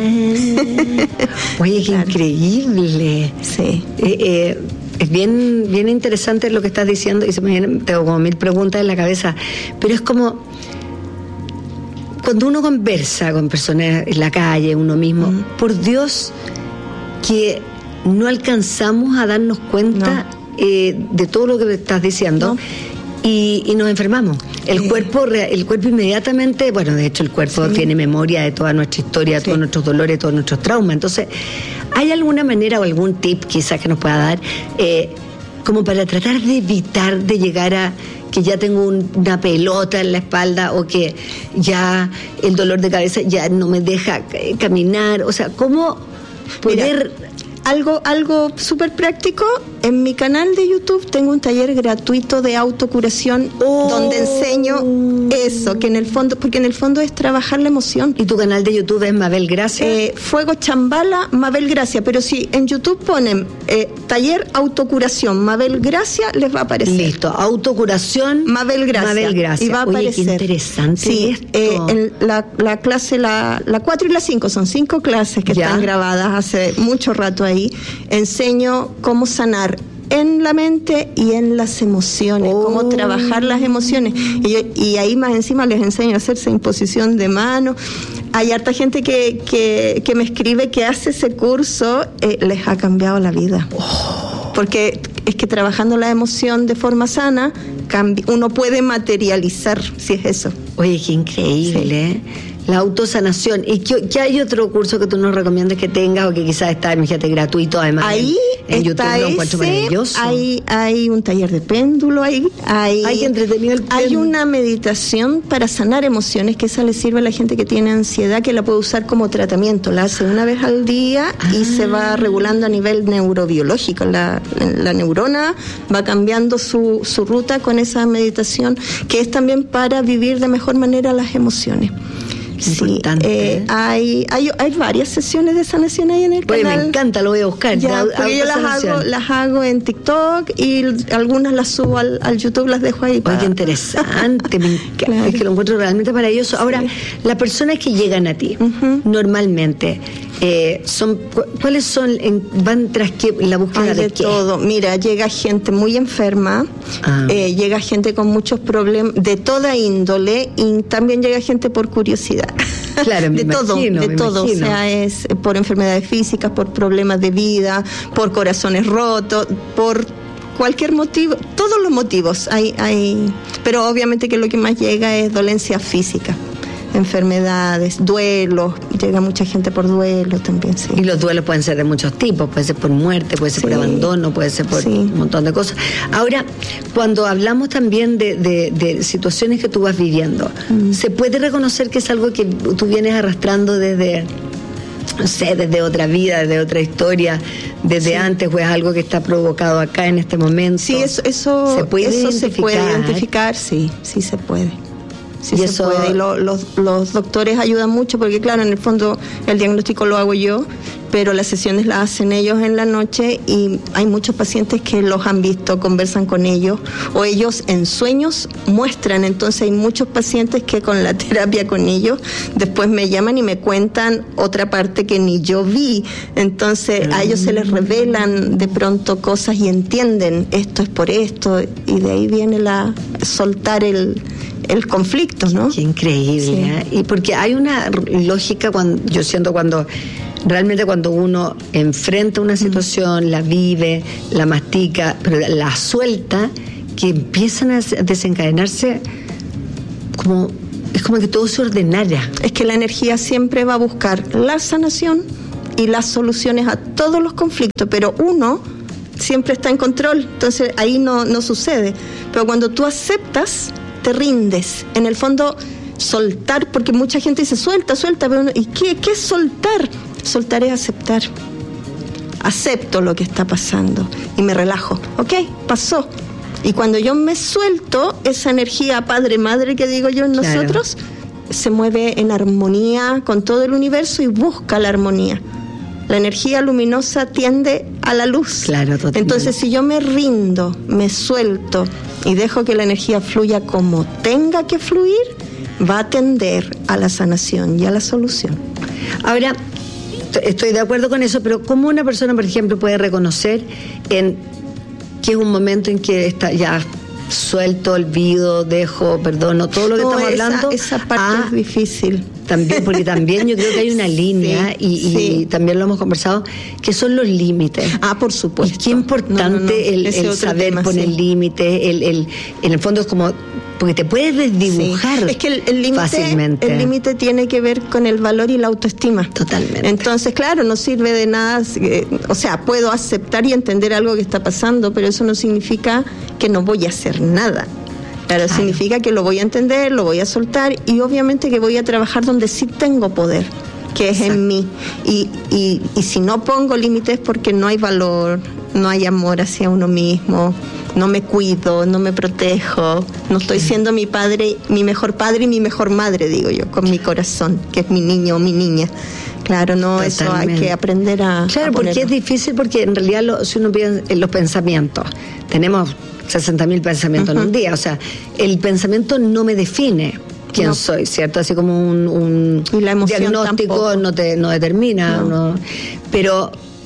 oye, qué claro. increíble. Sí. Eh, eh, es bien, bien interesante lo que estás diciendo, y se me vienen, tengo como mil preguntas en la cabeza, pero es como cuando uno conversa con personas en la calle, uno mismo, uh-huh. por Dios que no alcanzamos a darnos cuenta no. eh, de todo lo que estás diciendo. No. Y, y nos enfermamos. El eh. cuerpo el cuerpo inmediatamente, bueno, de hecho el cuerpo sí. tiene memoria de toda nuestra historia, de sí. todos nuestros dolores, de todos nuestros traumas. Entonces, ¿hay alguna manera o algún tip quizás que nos pueda dar eh, como para tratar de evitar de llegar a que ya tengo un, una pelota en la espalda, o que ya el dolor de cabeza ya no me deja caminar? O sea, ¿cómo poder...? Mira, algo algo súper práctico, en mi canal de YouTube tengo un taller gratuito de autocuración oh. donde enseño eso, que en el fondo, porque en el fondo es trabajar la emoción. ¿Y tu canal de YouTube es Mabel Gracia? Eh, Fuego Chambala, Mabel Gracia, pero si en YouTube ponen eh, taller autocuración Mabel Gracia, les va a aparecer. Listo, autocuración Mabel Gracia. Mabel Gracia. Y va a Oye, aparecer. Qué interesante sí, esto. Eh, en la, la clase, la, la cuatro y la cinco, son cinco clases que ya. están grabadas hace mucho rato ahí. Enseño cómo sanar en la mente y en las emociones, oh. cómo trabajar las emociones. Y, y ahí más encima les enseño a hacerse imposición de mano. Hay harta gente que, que, que me escribe que hace ese curso, eh, les ha cambiado la vida. Oh. Porque es que trabajando la emoción de forma sana, cambi- uno puede materializar, si es eso. Oye, qué increíble, sí. ¿eh? La autosanación. ¿Y qué, qué hay otro curso que tú nos recomiendas que tengas o que quizás está, imagínate, gratuito además? Ahí en, en YouTube lo encuentro maravilloso. Hay, hay un taller de péndulo, hay, hay, hay, entretenido el hay una meditación para sanar emociones, que esa le sirve a la gente que tiene ansiedad, que la puede usar como tratamiento. La hace una vez al día ah. y se va regulando a nivel neurobiológico. La, la neurona va cambiando su, su ruta con esa meditación, que es también para vivir de mejor manera las emociones. Sí, eh, hay, hay hay varias sesiones de sanación ahí en el Oye, canal. Me encanta, lo voy a buscar. Ya, porque yo las hago, las hago en TikTok y algunas las subo al, al YouTube, las dejo ahí. Oye, qué interesante, me encanta. Claro. Es que lo encuentro realmente maravilloso. Ahora, sí. las personas que llegan a ti, uh-huh. normalmente, eh, son ¿cuáles son? En, ¿Van tras qué? ¿La búsqueda Ay, de, de qué? todo. Mira, llega gente muy enferma, ah. eh, llega gente con muchos problemas de toda índole, y también llega gente por curiosidad. Claro, me de imagino, todo, de me todo, imagino. O sea, es por enfermedades físicas, por problemas de vida, por corazones rotos, por cualquier motivo, todos los motivos hay, hay, pero obviamente que lo que más llega es dolencia física, enfermedades, duelos, llega mucha gente por duelos también, sí. Y los duelos pueden ser de muchos tipos, puede ser por muerte, puede ser sí. por abandono, puede ser por sí. un montón de cosas. Ahora, cuando hablamos también de, de, de situaciones que tú vas viviendo, mm. ¿se puede reconocer que es algo que tú vienes arrastrando desde, no sé, desde otra vida, desde otra historia, desde sí. antes, o es algo que está provocado acá en este momento? Sí, eso, eso, ¿Se puede eso identificar? se puede identificar, sí, sí se puede. Sí, y se eso... puede. Y lo, los, los doctores ayudan mucho porque, claro, en el fondo el diagnóstico lo hago yo pero las sesiones las hacen ellos en la noche y hay muchos pacientes que los han visto, conversan con ellos o ellos en sueños muestran. Entonces hay muchos pacientes que con la terapia con ellos después me llaman y me cuentan otra parte que ni yo vi. Entonces a ellos se les revelan de pronto cosas y entienden esto es por esto, y de ahí viene la soltar el el conflicto, ¿no? Qué increíble, sí. ¿eh? Y porque hay una lógica, cuando yo siento cuando realmente cuando uno enfrenta una situación, mm. la vive, la mastica, pero la suelta, que empiezan a desencadenarse como, es como que todo se ordenara. Es que la energía siempre va a buscar la sanación y las soluciones a todos los conflictos, pero uno siempre está en control, entonces ahí no, no sucede. Pero cuando tú aceptas, te rindes. En el fondo, soltar, porque mucha gente dice, suelta, suelta, pero ¿y qué, qué es soltar? Soltar es aceptar. Acepto lo que está pasando y me relajo. Ok, pasó. Y cuando yo me suelto, esa energía padre-madre que digo yo en nosotros, claro, se mueve en armonía con todo el universo y busca la armonía. La energía luminosa tiende a la luz. Claro, totalmente. Entonces, si yo me rindo, me suelto y dejo que la energía fluya como tenga que fluir, va a tender a la sanación y a la solución. Ahora, estoy de acuerdo con eso, pero ¿cómo una persona, por ejemplo, puede reconocer en que es un momento en que está ya suelto, olvido, dejo, perdono, todo lo que no, estamos esa, hablando? Esa parte ah, es difícil. También, porque también yo creo que hay una línea, sí, y, y sí, también lo hemos conversado, que son los límites. Ah, por supuesto. Y qué importante no, no, no. el, el saber tema, poner sí. límites, el, el, en el fondo es como, porque te puedes desdibujar sí. es que el, el límite, fácilmente. El límite tiene que ver con el valor y la autoestima. Totalmente. Entonces, claro, no sirve de nada, eh, o sea, puedo aceptar y entender algo que está pasando, pero eso no significa que no voy a hacer nada. Claro, Ay. significa que lo voy a entender, lo voy a soltar y obviamente que voy a trabajar donde sí tengo poder, que es Exacto. en mí. Y, y, y si no pongo límites porque no hay valor, no hay amor hacia uno mismo, no me cuido, no me protejo, no estoy siendo mi padre, mi mejor padre y mi mejor madre, digo yo, con mi corazón, que es mi niño o mi niña. Claro, no, Totalmente. Eso hay que aprender a Claro, a porque es difícil, porque en realidad lo, si uno piensa en los pensamientos, tenemos sesenta mil pensamientos uh-huh. en un día, o sea, el pensamiento no me define quién no. soy, ¿cierto? Así como un, un y la emoción diagnóstico no te no determina, no. No. pero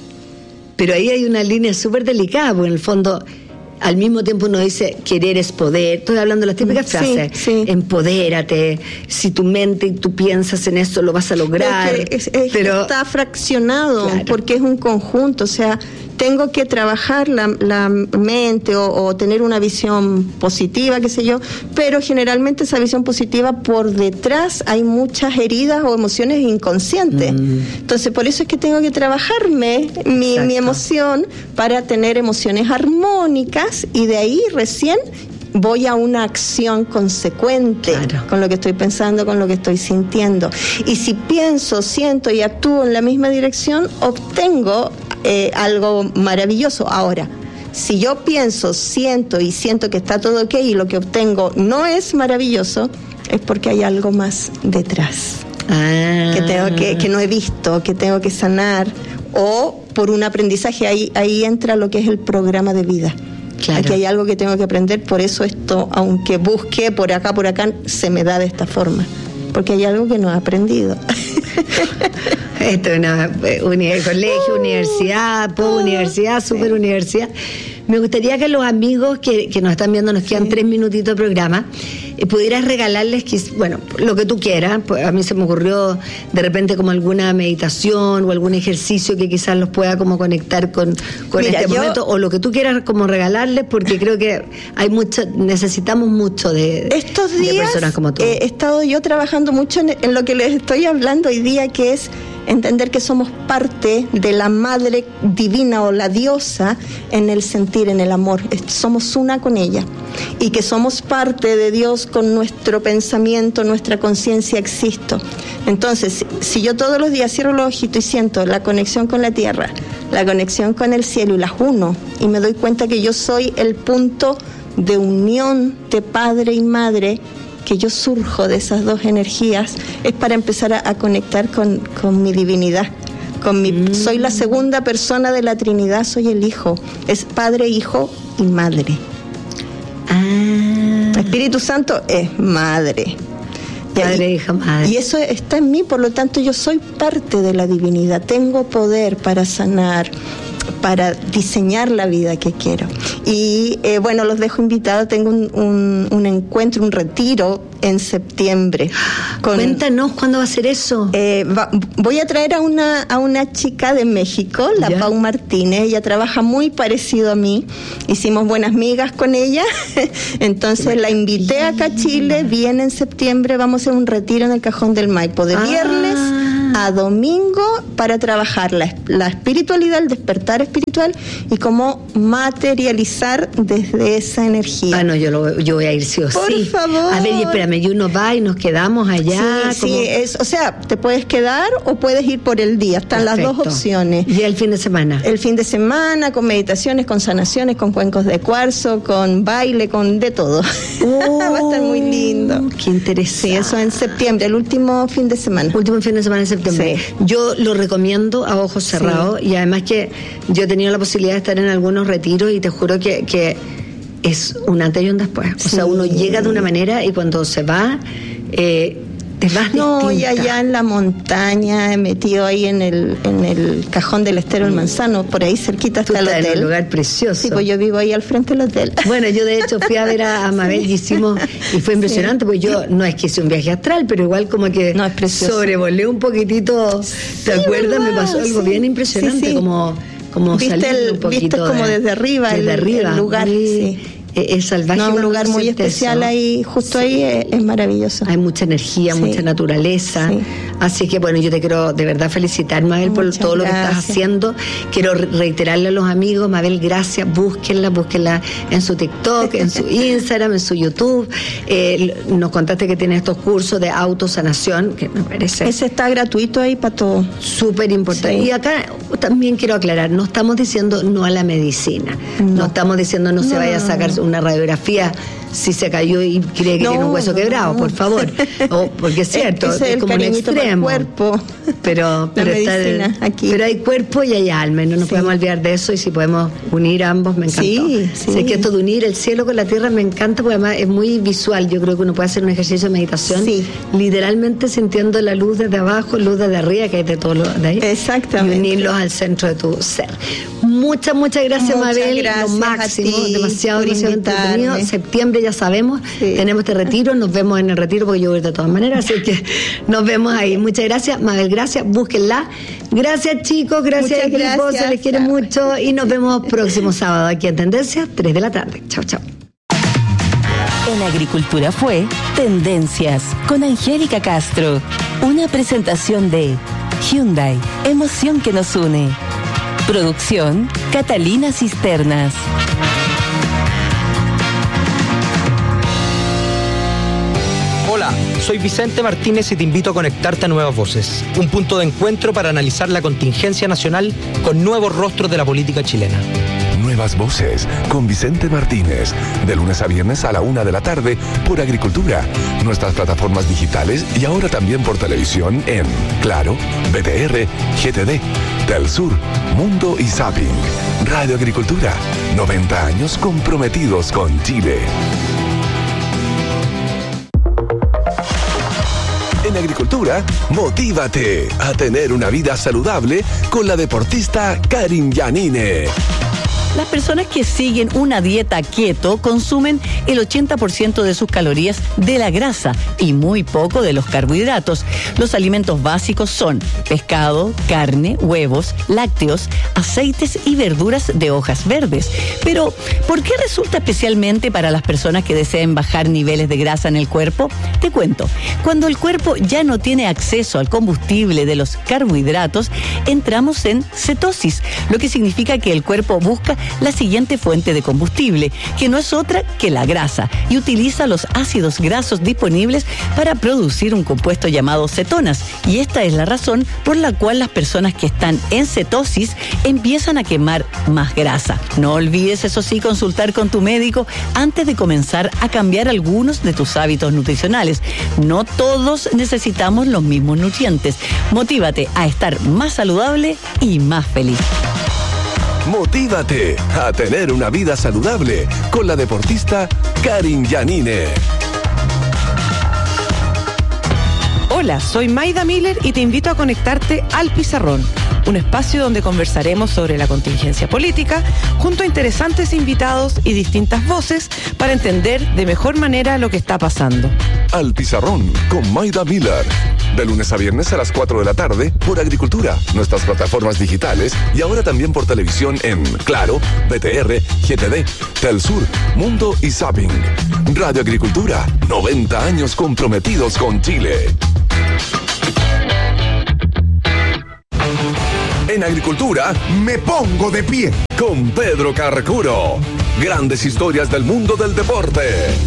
pero ahí hay una línea súper delicada, porque en el fondo al mismo tiempo uno dice querer es poder. Estoy hablando de las típicas sí, frases, sí. empodérate, si tu mente y tú piensas en eso lo vas a lograr. Es que, es, es pero que está fraccionado, claro, porque es un conjunto, o sea, tengo que trabajar la, la mente o, o tener una visión positiva, qué sé yo, pero generalmente esa visión positiva por detrás hay muchas heridas o emociones inconscientes. Mm. Entonces, por eso es que tengo que trabajarme mi, mi emoción para tener emociones armónicas y de ahí recién voy a una acción consecuente claro. con lo que estoy pensando, con lo que estoy sintiendo. Y si pienso, siento y actúo en la misma dirección, obtengo eh, algo maravilloso. Ahora, si yo pienso, siento y siento que está todo ok y lo que obtengo no es maravilloso, es porque hay algo más detrás. Ah. Que tengo que, que no he visto, que tengo que sanar, o por un aprendizaje. Ahí, ahí entra lo que es el programa de vida. Claro. Aquí hay algo que tengo que aprender, por eso esto, aunque busque por acá, por acá, se me da de esta forma, porque hay algo que no he aprendido. Esto es una uni- colegio, uh, universidad, post-universidad, uh, superuniversidad. Me gustaría que los amigos que, que nos están viendo, nos quedan sí. tres minutitos de programa, eh, pudieras regalarles, bueno, lo que tú quieras. Pues a mí se me ocurrió de repente como alguna meditación o algún ejercicio que quizás los pueda como conectar con, con Mira, este yo, momento, o lo que tú quieras como regalarles, porque creo que hay mucho, necesitamos mucho de, estos días, de personas como tú. Eh, he estado yo trabajando mucho en, en lo que les estoy hablando hoy día, que es entender que somos parte de la Madre Divina o la Diosa en el sentir, en el amor. Somos una con ella. Y que somos parte de Dios con nuestro pensamiento, nuestra conciencia, existo. Entonces, si yo todos los días cierro los ojitos y siento la conexión con la tierra, la conexión con el cielo y las uno, y me doy cuenta que yo soy el punto de unión de padre y madre, que yo surjo de esas dos energías, es para empezar a, a conectar con, con mi divinidad. Con mi, mm. Soy la segunda persona de la Trinidad, soy el Hijo. Es Padre, Hijo y Madre. Ah. Espíritu Santo es Madre. Padre, Hija, Madre. Y eso está en mí, por lo tanto yo soy parte de la divinidad. Tengo poder para sanar, para diseñar la vida que quiero. Y eh, bueno, los dejo invitados. Tengo un, un, un encuentro, un retiro en septiembre. Con, Cuéntanos cuándo va a ser eso. Eh, va, voy a traer a una, a una chica de México, la ¿Ya? Pau Martínez. Ella trabaja muy parecido a mí. Hicimos buenas migas con ella. Entonces la invité acá a Chile. Viene en septiembre. Vamos a hacer un retiro en el Cajón del Maipo de ah. viernes a domingo para trabajar la, la espiritualidad, el despertar espiritual y cómo materializar desde esa energía. Bueno, yo, lo, yo voy a ir sí o Por sí. Por favor. A ver, y espérame, y uno va y nos quedamos allá. Sí, como... sí, es, o sea, te puedes quedar o puedes ir por el día. Están Perfecto. Las dos opciones. ¿Y el fin de semana? El fin de semana, con meditaciones, con sanaciones, con cuencos de cuarzo, con baile, con de todo. Oh, va a estar muy lindo. Qué interesante. Sí, eso en septiembre, el último fin de semana. Último fin de semana en septiembre. Sí. Yo lo recomiendo a ojos cerrados sí. y además que yo he tenido la posibilidad de estar en algunos retiros y te juro que, que es un antes y un después. Sí. O sea, uno llega de una manera y cuando se va, eh, te vas No, distinta. y allá en la montaña, metido ahí en el en el cajón del Estero del Manzano, por ahí cerquita está el hotel. En un lugar precioso. Sí, pues yo vivo ahí al frente del hotel. Bueno, yo de hecho fui a ver a, a Mabel y hicimos, y fue impresionante, sí. porque yo, no es que hice un viaje astral, pero igual como que no, es sobrevolé un poquitito, ¿te sí, acuerdas? Verdad, me pasó algo sí. bien impresionante, sí, sí. como, como salir el, un poquito viste como de, desde arriba, desde el, arriba, el lugar, muy, sí. Es salvaje. No, un lugar muy especial eso. Ahí, justo sí. ahí es, es maravilloso. Hay mucha energía, sí. mucha naturaleza. Sí. Así que bueno, yo te quiero de verdad felicitar, Mabel, por Muchas todo gracias. Lo que estás haciendo. Quiero reiterarle a los amigos, Mabel, gracias, búsquenla, búsquenla en su TikTok, en su Instagram, en su YouTube. Eh, nos contaste que tiene estos cursos de autosanación, que me parece... Ese está gratuito ahí para todo. Súper importante. Sí. Y acá también quiero aclarar, no estamos diciendo no a la medicina. No, no estamos diciendo no, no se vaya a sacar una radiografía si se cayó y cree que no, tiene un hueso no, quebrado, no. por favor. O, porque es cierto, es, es como un extremo. Cuerpo. Pero, pero, está, aquí. Pero hay cuerpo y hay alma, y no nos sí. podemos olvidar de eso, y si podemos unir ambos, me encantó. Sí, sí. Sé que esto de unir el cielo con la tierra me encanta, porque además es muy visual. Yo creo que uno puede hacer un ejercicio de meditación, sí. literalmente sintiendo la luz desde abajo, luz desde arriba, que hay de todo lo de ahí. Exactamente. Y unirlos al centro de tu ser. Muchas, muchas gracias, muchas Mabel. Gracias lo máximo, ti, demasiado, demasiado entretenido. Septiembre ya sabemos, sí. tenemos este retiro, nos vemos en el retiro porque yo voy de todas maneras, así que nos vemos ahí. Muchas gracias, Mabel, gracias, búsquenla. Gracias, chicos, gracias, equipo, gracias, se les quiere chao. Mucho y nos vemos próximo sábado aquí en Tendencias, tres de la tarde. Chao, chao. En Agricultura fue Tendencias con Angélica Castro, una presentación de Hyundai, emoción que nos une. Producción, Catalina Cisternas. Hola, soy Vicente Martínez y te invito a conectarte a Nuevas Voces, un punto de encuentro para analizar la contingencia nacional con nuevos rostros de la política chilena. Nuevas Voces con Vicente Martínez, de lunes a viernes a la una de la tarde por Agricultura, nuestras plataformas digitales y ahora también por televisión en Claro, B T R, G T D, Telsur, Mundo y Zapping. Radio Agricultura, noventa años comprometidos con Chile. En Agricultura, motívate a tener una vida saludable con la deportista Karin Yanine. Las personas que siguen una dieta keto consumen el ochenta por ciento de sus calorías de la grasa y muy poco de los carbohidratos. Los alimentos básicos son pescado, carne, huevos, lácteos, aceites y verduras de hojas verdes. Pero, ¿por qué resulta especialmente para las personas que deseen bajar niveles de grasa en el cuerpo? Te cuento, cuando el cuerpo ya no tiene acceso al combustible de los carbohidratos, entramos en cetosis, lo que significa que el cuerpo busca la siguiente fuente de combustible, que no es otra que la grasa, y utiliza los ácidos grasos disponibles para producir un compuesto llamado cetonas. Y esta es la razón por la cual las personas que están en cetosis empiezan a quemar más grasa. No olvides, eso sí, consultar con tu médico antes de comenzar a cambiar algunos de tus hábitos nutricionales. No todos necesitamos los mismos nutrientes. Motívate a estar más saludable y más feliz. Motívate a tener una vida saludable con la deportista Karin Yanine. Hola, soy Maida Miller y te invito a conectarte al Pizarrón, un espacio donde conversaremos sobre la contingencia política junto a interesantes invitados y distintas voces para entender de mejor manera lo que está pasando. Al Pizarrón con Maida Miller, de lunes a viernes a las cuatro de la tarde por Agricultura, nuestras plataformas digitales y ahora también por televisión en Claro, B T R, G T D, Telsur, Mundo y Zapping. Radio Agricultura, noventa años comprometidos con Chile. En Agricultura, me pongo de pie con Pedro Carcuro. Grandes historias del mundo del deporte.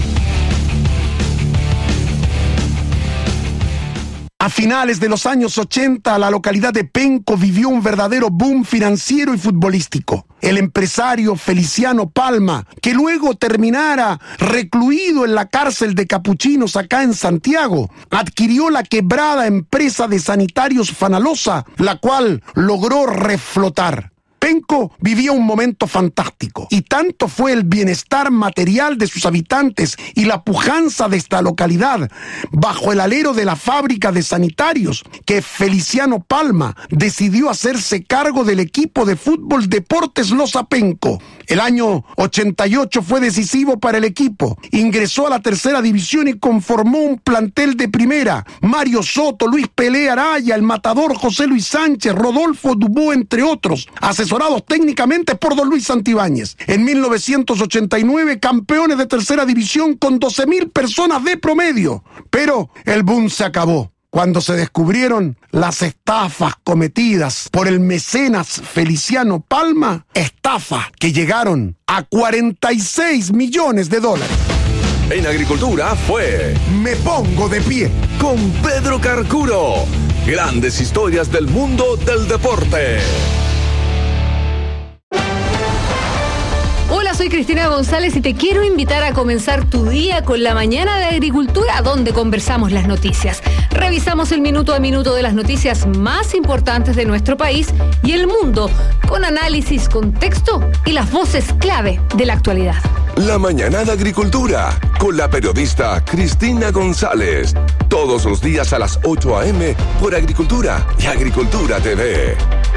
A finales de los años ochenta, la localidad de Penco vivió un verdadero boom financiero y futbolístico. El empresario Feliciano Palma, que luego terminara recluido en la cárcel de capuchinos acá en Santiago, adquirió la quebrada empresa de sanitarios Fanalosa, la cual logró reflotar. Penco vivía un momento fantástico, y tanto fue el bienestar material de sus habitantes y la pujanza de esta localidad bajo el alero de la fábrica de sanitarios que Feliciano Palma decidió hacerse cargo del equipo de fútbol Deportes Loza Penco. El año ochenta y ocho fue decisivo para el equipo. Ingresó a la tercera división y conformó un plantel de primera. Mario Soto, Luis Pelé Araya, el matador José Luis Sánchez, Rodolfo Dubó, entre otros, asesorados técnicamente por don Luis Santibáñez. En mil novecientos ochenta y nueve, campeones de tercera división con doce mil personas de promedio. Pero el boom se acabó cuando se descubrieron las estafas cometidas por el mecenas Feliciano Palma, estafas que llegaron a cuarenta y seis millones de dólares. En Agricultura fue Me Pongo de Pie con Pedro Carcuro. Grandes historias del mundo del deporte. Hola, soy Cristina González y te quiero invitar a comenzar tu día con la mañana de Agricultura, donde conversamos las noticias. Revisamos el minuto a minuto de las noticias más importantes de nuestro país y el mundo, con análisis, contexto y las voces clave de la actualidad. La mañana de Agricultura, con la periodista Cristina González. Todos los días a las ocho a eme por Agricultura y Agricultura T V.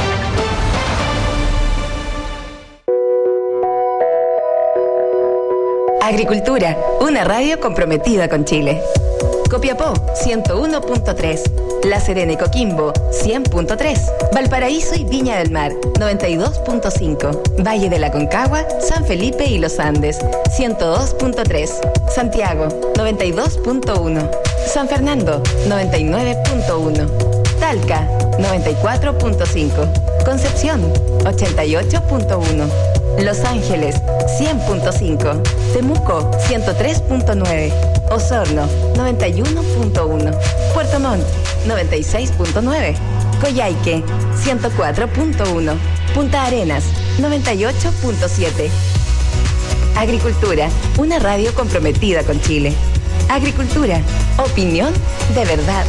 Agricultura, una radio comprometida con Chile. Copiapó, ciento uno punto tres. La Serena y Coquimbo, cien punto tres. Valparaíso y Viña del Mar, noventa y dos punto cinco. Valle de la Concagua, San Felipe y Los Andes, ciento dos punto tres. Santiago, noventa y dos punto uno. San Fernando, noventa y nueve punto uno. Talca, noventa y cuatro punto cinco. Concepción, ochenta y ocho punto uno. Los Ángeles, cien punto cinco. Temuco, ciento tres punto nueve. Osorno, noventa y uno punto uno. Puerto Montt, noventa y seis punto nueve. Coyhaique, ciento cuatro punto uno. Punta Arenas, noventa y ocho punto siete. Agricultura, una radio comprometida con Chile. Agricultura, opinión de verdad.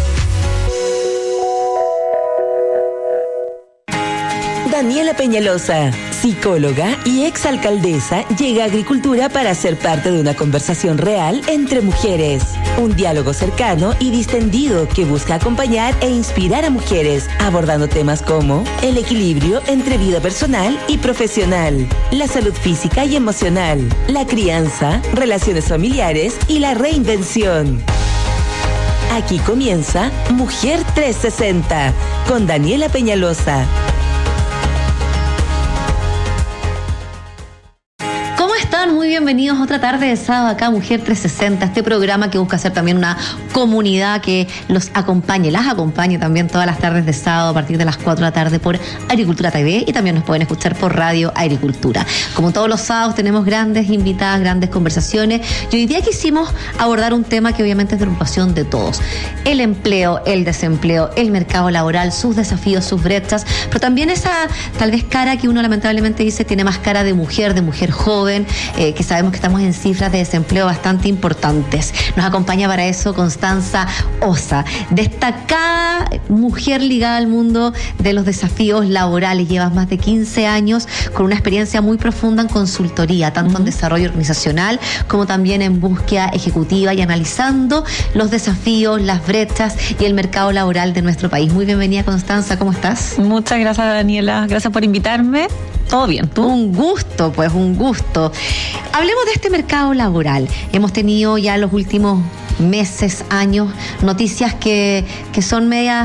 Daniela Peñalosa, psicóloga y exalcaldesa, llega a Agricultura para ser parte de una conversación real entre mujeres. Un diálogo cercano y distendido que busca acompañar e inspirar a mujeres, abordando temas como el equilibrio entre vida personal y profesional, la salud física y emocional, la crianza, relaciones familiares y la reinvención. Aquí comienza Mujer trescientos sesenta con Daniela Peñalosa. Muy bienvenidos a otra tarde de sábado acá, Mujer trescientos sesenta, este programa que busca ser también una comunidad que los acompañe, las acompañe también todas las tardes de sábado a partir de las cuatro de la tarde por Agricultura T V y también nos pueden escuchar por Radio Agricultura. Como todos los sábados tenemos grandes invitadas, grandes conversaciones y hoy día quisimos abordar un tema que obviamente es de preocupación de todos. El empleo, el desempleo, el mercado laboral, sus desafíos, sus brechas, pero también esa tal vez cara que uno lamentablemente dice tiene más cara de mujer, de mujer joven, eh, que sabemos que estamos en cifras de desempleo bastante importantes. Nos acompaña para eso Constanza Osa, destacada mujer ligada al mundo de los desafíos laborales. Llevas más de quince años con una experiencia muy profunda en consultoría, tanto en desarrollo organizacional como también en búsqueda ejecutiva y analizando los desafíos, las brechas y el mercado laboral de nuestro país. Muy bienvenida, Constanza, ¿cómo estás? Muchas gracias, Daniela. Gracias por invitarme. Todo bien, ¿tú? Un gusto, pues un gusto. Hablemos de este mercado laboral. Hemos tenido ya los últimos meses, años, noticias que, que son medias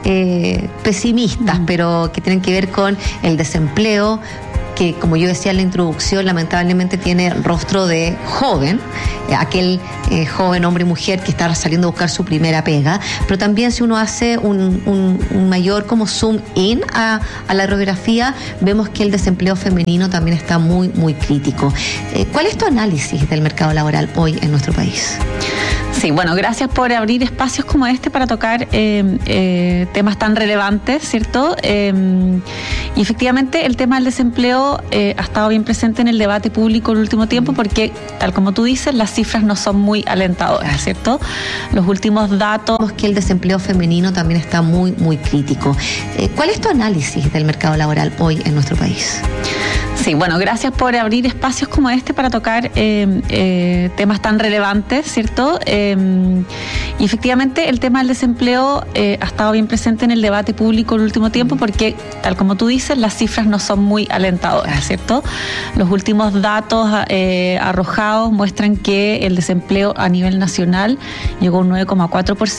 eh, pesimistas, mm. pero que tienen que ver con el desempleo, que como yo decía en la introducción, lamentablemente tiene rostro de joven, eh, aquel eh, joven hombre y mujer que está saliendo a buscar su primera pega, pero también si uno hace un, un, un mayor como zoom in a, a la radiografía, vemos que el desempleo femenino también está muy, muy crítico. Eh, ¿Cuál es tu análisis del mercado laboral hoy en nuestro país? Sí, bueno, gracias por abrir espacios como este para tocar eh, eh, temas tan relevantes, ¿cierto? Eh, y efectivamente el tema del desempleo eh, ha estado bien presente en el debate público en el último tiempo porque, tal como tú dices, las cifras no son muy alentadoras, ¿cierto? Los últimos datos... Vemos que el desempleo femenino también está muy, muy crítico. Eh, ¿Cuál es tu análisis del mercado laboral hoy en nuestro país? Sí, bueno, gracias por abrir espacios como este para tocar eh, eh, temas tan relevantes, ¿cierto? Eh, y efectivamente el tema del desempleo eh, ha estado bien presente en el debate público en el último tiempo porque, tal como tú dices, las cifras no son muy alentadoras, ¿cierto? Los últimos datos eh, arrojados muestran que el desempleo a nivel nacional llegó a un nueve coma cuatro por ciento.